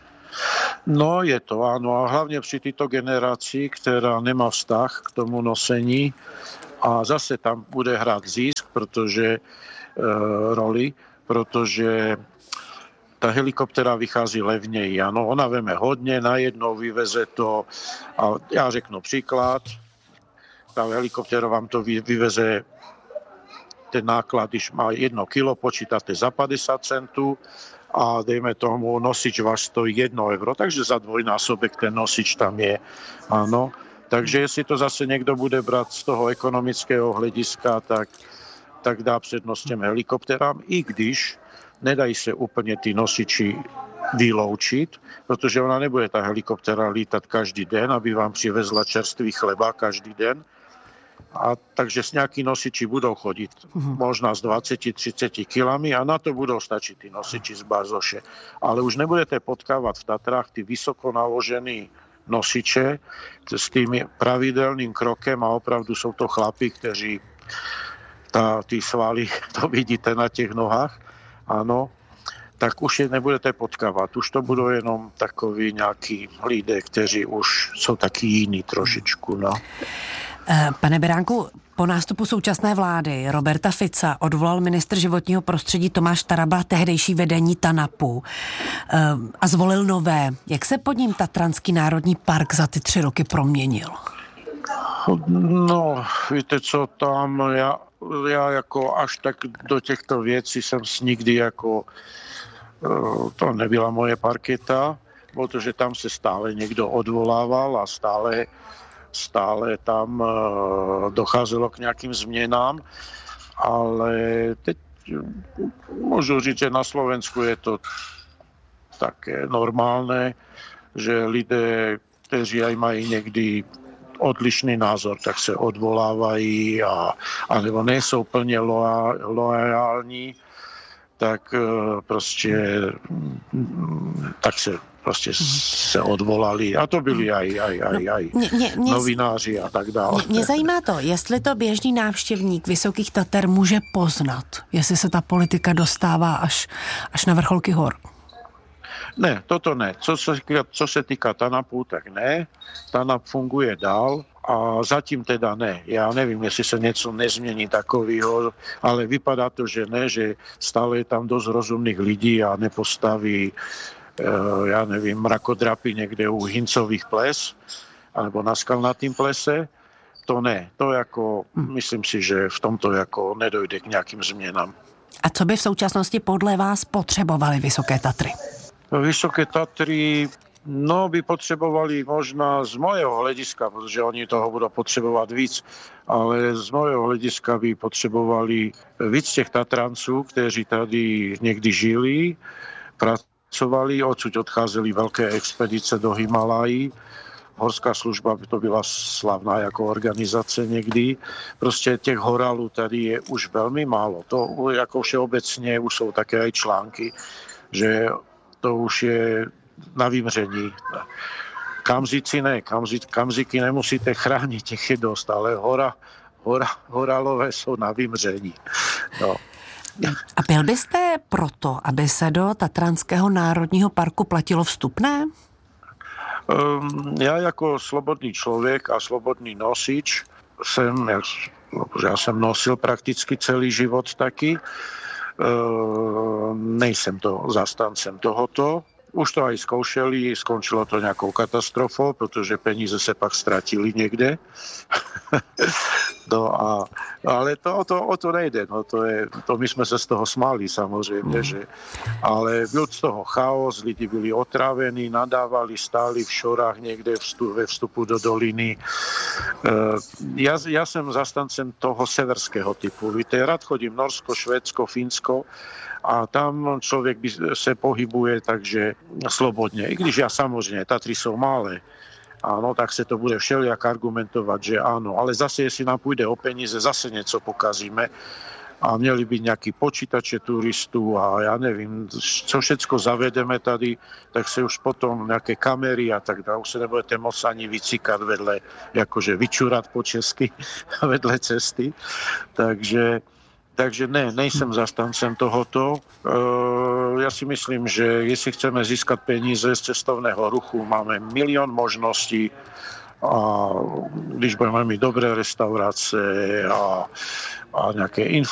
No je to, ano, a hlavně při této generaci, která nemá vztah k tomu nosení a zase tam bude hrát zisk, protože e, roli, protože ta helikoptera vychází levněji. Ano, ona veme hodně, najednou vyveze to, a já řeknu příklad, ta helikoptera vám to vyveze, ten náklad, když má jedno kilo, počítáte za padesát centů, a dejme tomu, nosič váš stojí jedno euro, takže za dvojnásobek ten nosič tam je, ano. Takže jestli to zase někdo bude brát z toho ekonomického hlediska, tak, tak dá přednost těm helikopterám, i když nedají se úplně ty nosiči vyloučit, protože ona nebude ta helikoptera lítat každý den, aby vám přivezla čerstvý chleba každý den. A takže s nějaký nosiči budou chodit uh-huh. možná s dvacet třicet kilami a na to budou stačit ty nosiči z bazoše. Ale už nebudete potkávat v Tatrách ty vysoko naložený nosiče s tím pravidelným krokem a opravdu jsou to chlapi, kteří ta, ty svaly, to vidíte na těch nohách, ano, tak už je nebudete potkávat. Už to budou jenom takoví nějaký lidé, kteří už jsou taky jiní trošičku, no. Pane Beránku, po nástupu současné vlády Roberta Fica odvolal ministr životního prostředí Tomáš Taraba tehdejší vedení TANAPu a zvolil nové. Jak se pod ním Tatranský národní park za ty tři roky proměnil? No, víte co, tam já, já jako až tak do těchto věcí jsem nikdy jako, to nebyla moje parketa, protože tam se stále někdo odvolával a stále stále tam uh, docházelo k nějakým změnám, ale teď můžu říct, že na Slovensku je to také normálné, že lidé, kteří aj mají někdy odlišný názor, tak se odvolávají a, anebo nejsou plně loa, loajální, tak uh, prostě tak se prostě se odvolali. A to byli aj, aj, aj, aj mě, mě, mě, novináři a tak dále. Mě, mě zajímá to, jestli to běžný návštěvník Vysokých Tater může poznat, jestli se ta politika dostává až, až na vrcholky hor. Ne, toto ne. Co se, co se týká TANAPu, tak ne. TANAP funguje dál a zatím teda ne. Já nevím, jestli se něco nezmění takového, ale vypadá to, že ne, že stále je tam dost rozumných lidí a nepostaví já nevím, mrakodrapy někde u Hincových ples, alebo na Skalnatým plese, to ne. To jako, myslím si, že v tomto jako nedojde k nějakým změnám. A co by v současnosti podle vás potřebovaly Vysoké Tatry? Vysoké Tatry, no by potřebovali možná z mojeho hlediska, protože oni toho budou potřebovat víc, ale z mojeho hlediska by potřebovali víc těch Tatranců, kteří tady někdy žili, pracovali pracovali, odsud odcházeli veľké expedice do Himalají. Horská služba by to byla slavná jako organizace někdy. Prostě těch horálů tady je už velmi málo. To jako všeobecně už jsou také aj články, že to už je na vymření. Kamzici ne, kamzi, kamziky nemusíte chránit, těch je dost, ale hora, hora, horálové jsou na vymření. No. A byl byste proto, aby se do Tatranského národního parku platilo vstupné? Um, já jako slobodný člověk a slobodný nosič jsem, já, já jsem nosil prakticky celý život taky, uh, nejsem to zastancem tohoto. Už to aj zkoušeli, skončilo to nějakou katastrofou, protože peníze se pak ztratili někde. No a, ale to, to, o to nejde. No to, je, to my jsme se z toho smáli samozřejmě, že, ale byl z toho chaos, lidi byli otrávení, nadávali, stáli v šorách někde vstup, ve vstupu do doliny. Uh, já, já jsem zastancem toho severského typu. Víte, rád chodím Norsko, Švédsko, Fínsko, a tam člověk by se pohybuje takže slobodně. I když já samozřejmě, Tatry jsou malé, ano, tak se to bude všelijak argumentovat, že ano, ale zase, jestli nám půjde o peníze, zase něco pokazíme a měli by nějaký počítače turistů a já nevím, co všecko zavedeme tady, tak se už potom nějaké kamery a tak dále, už se nebudete moc ani vycíkat vedle, jakože vyčurat po česky vedle cesty, takže Takže ne, nejsem zastancem tohoto. Ja si myslím, že jestli chceme získat peníze z cestovného ruchu, máme milión možností a když budeme mít dobré restaurace a, a nějaké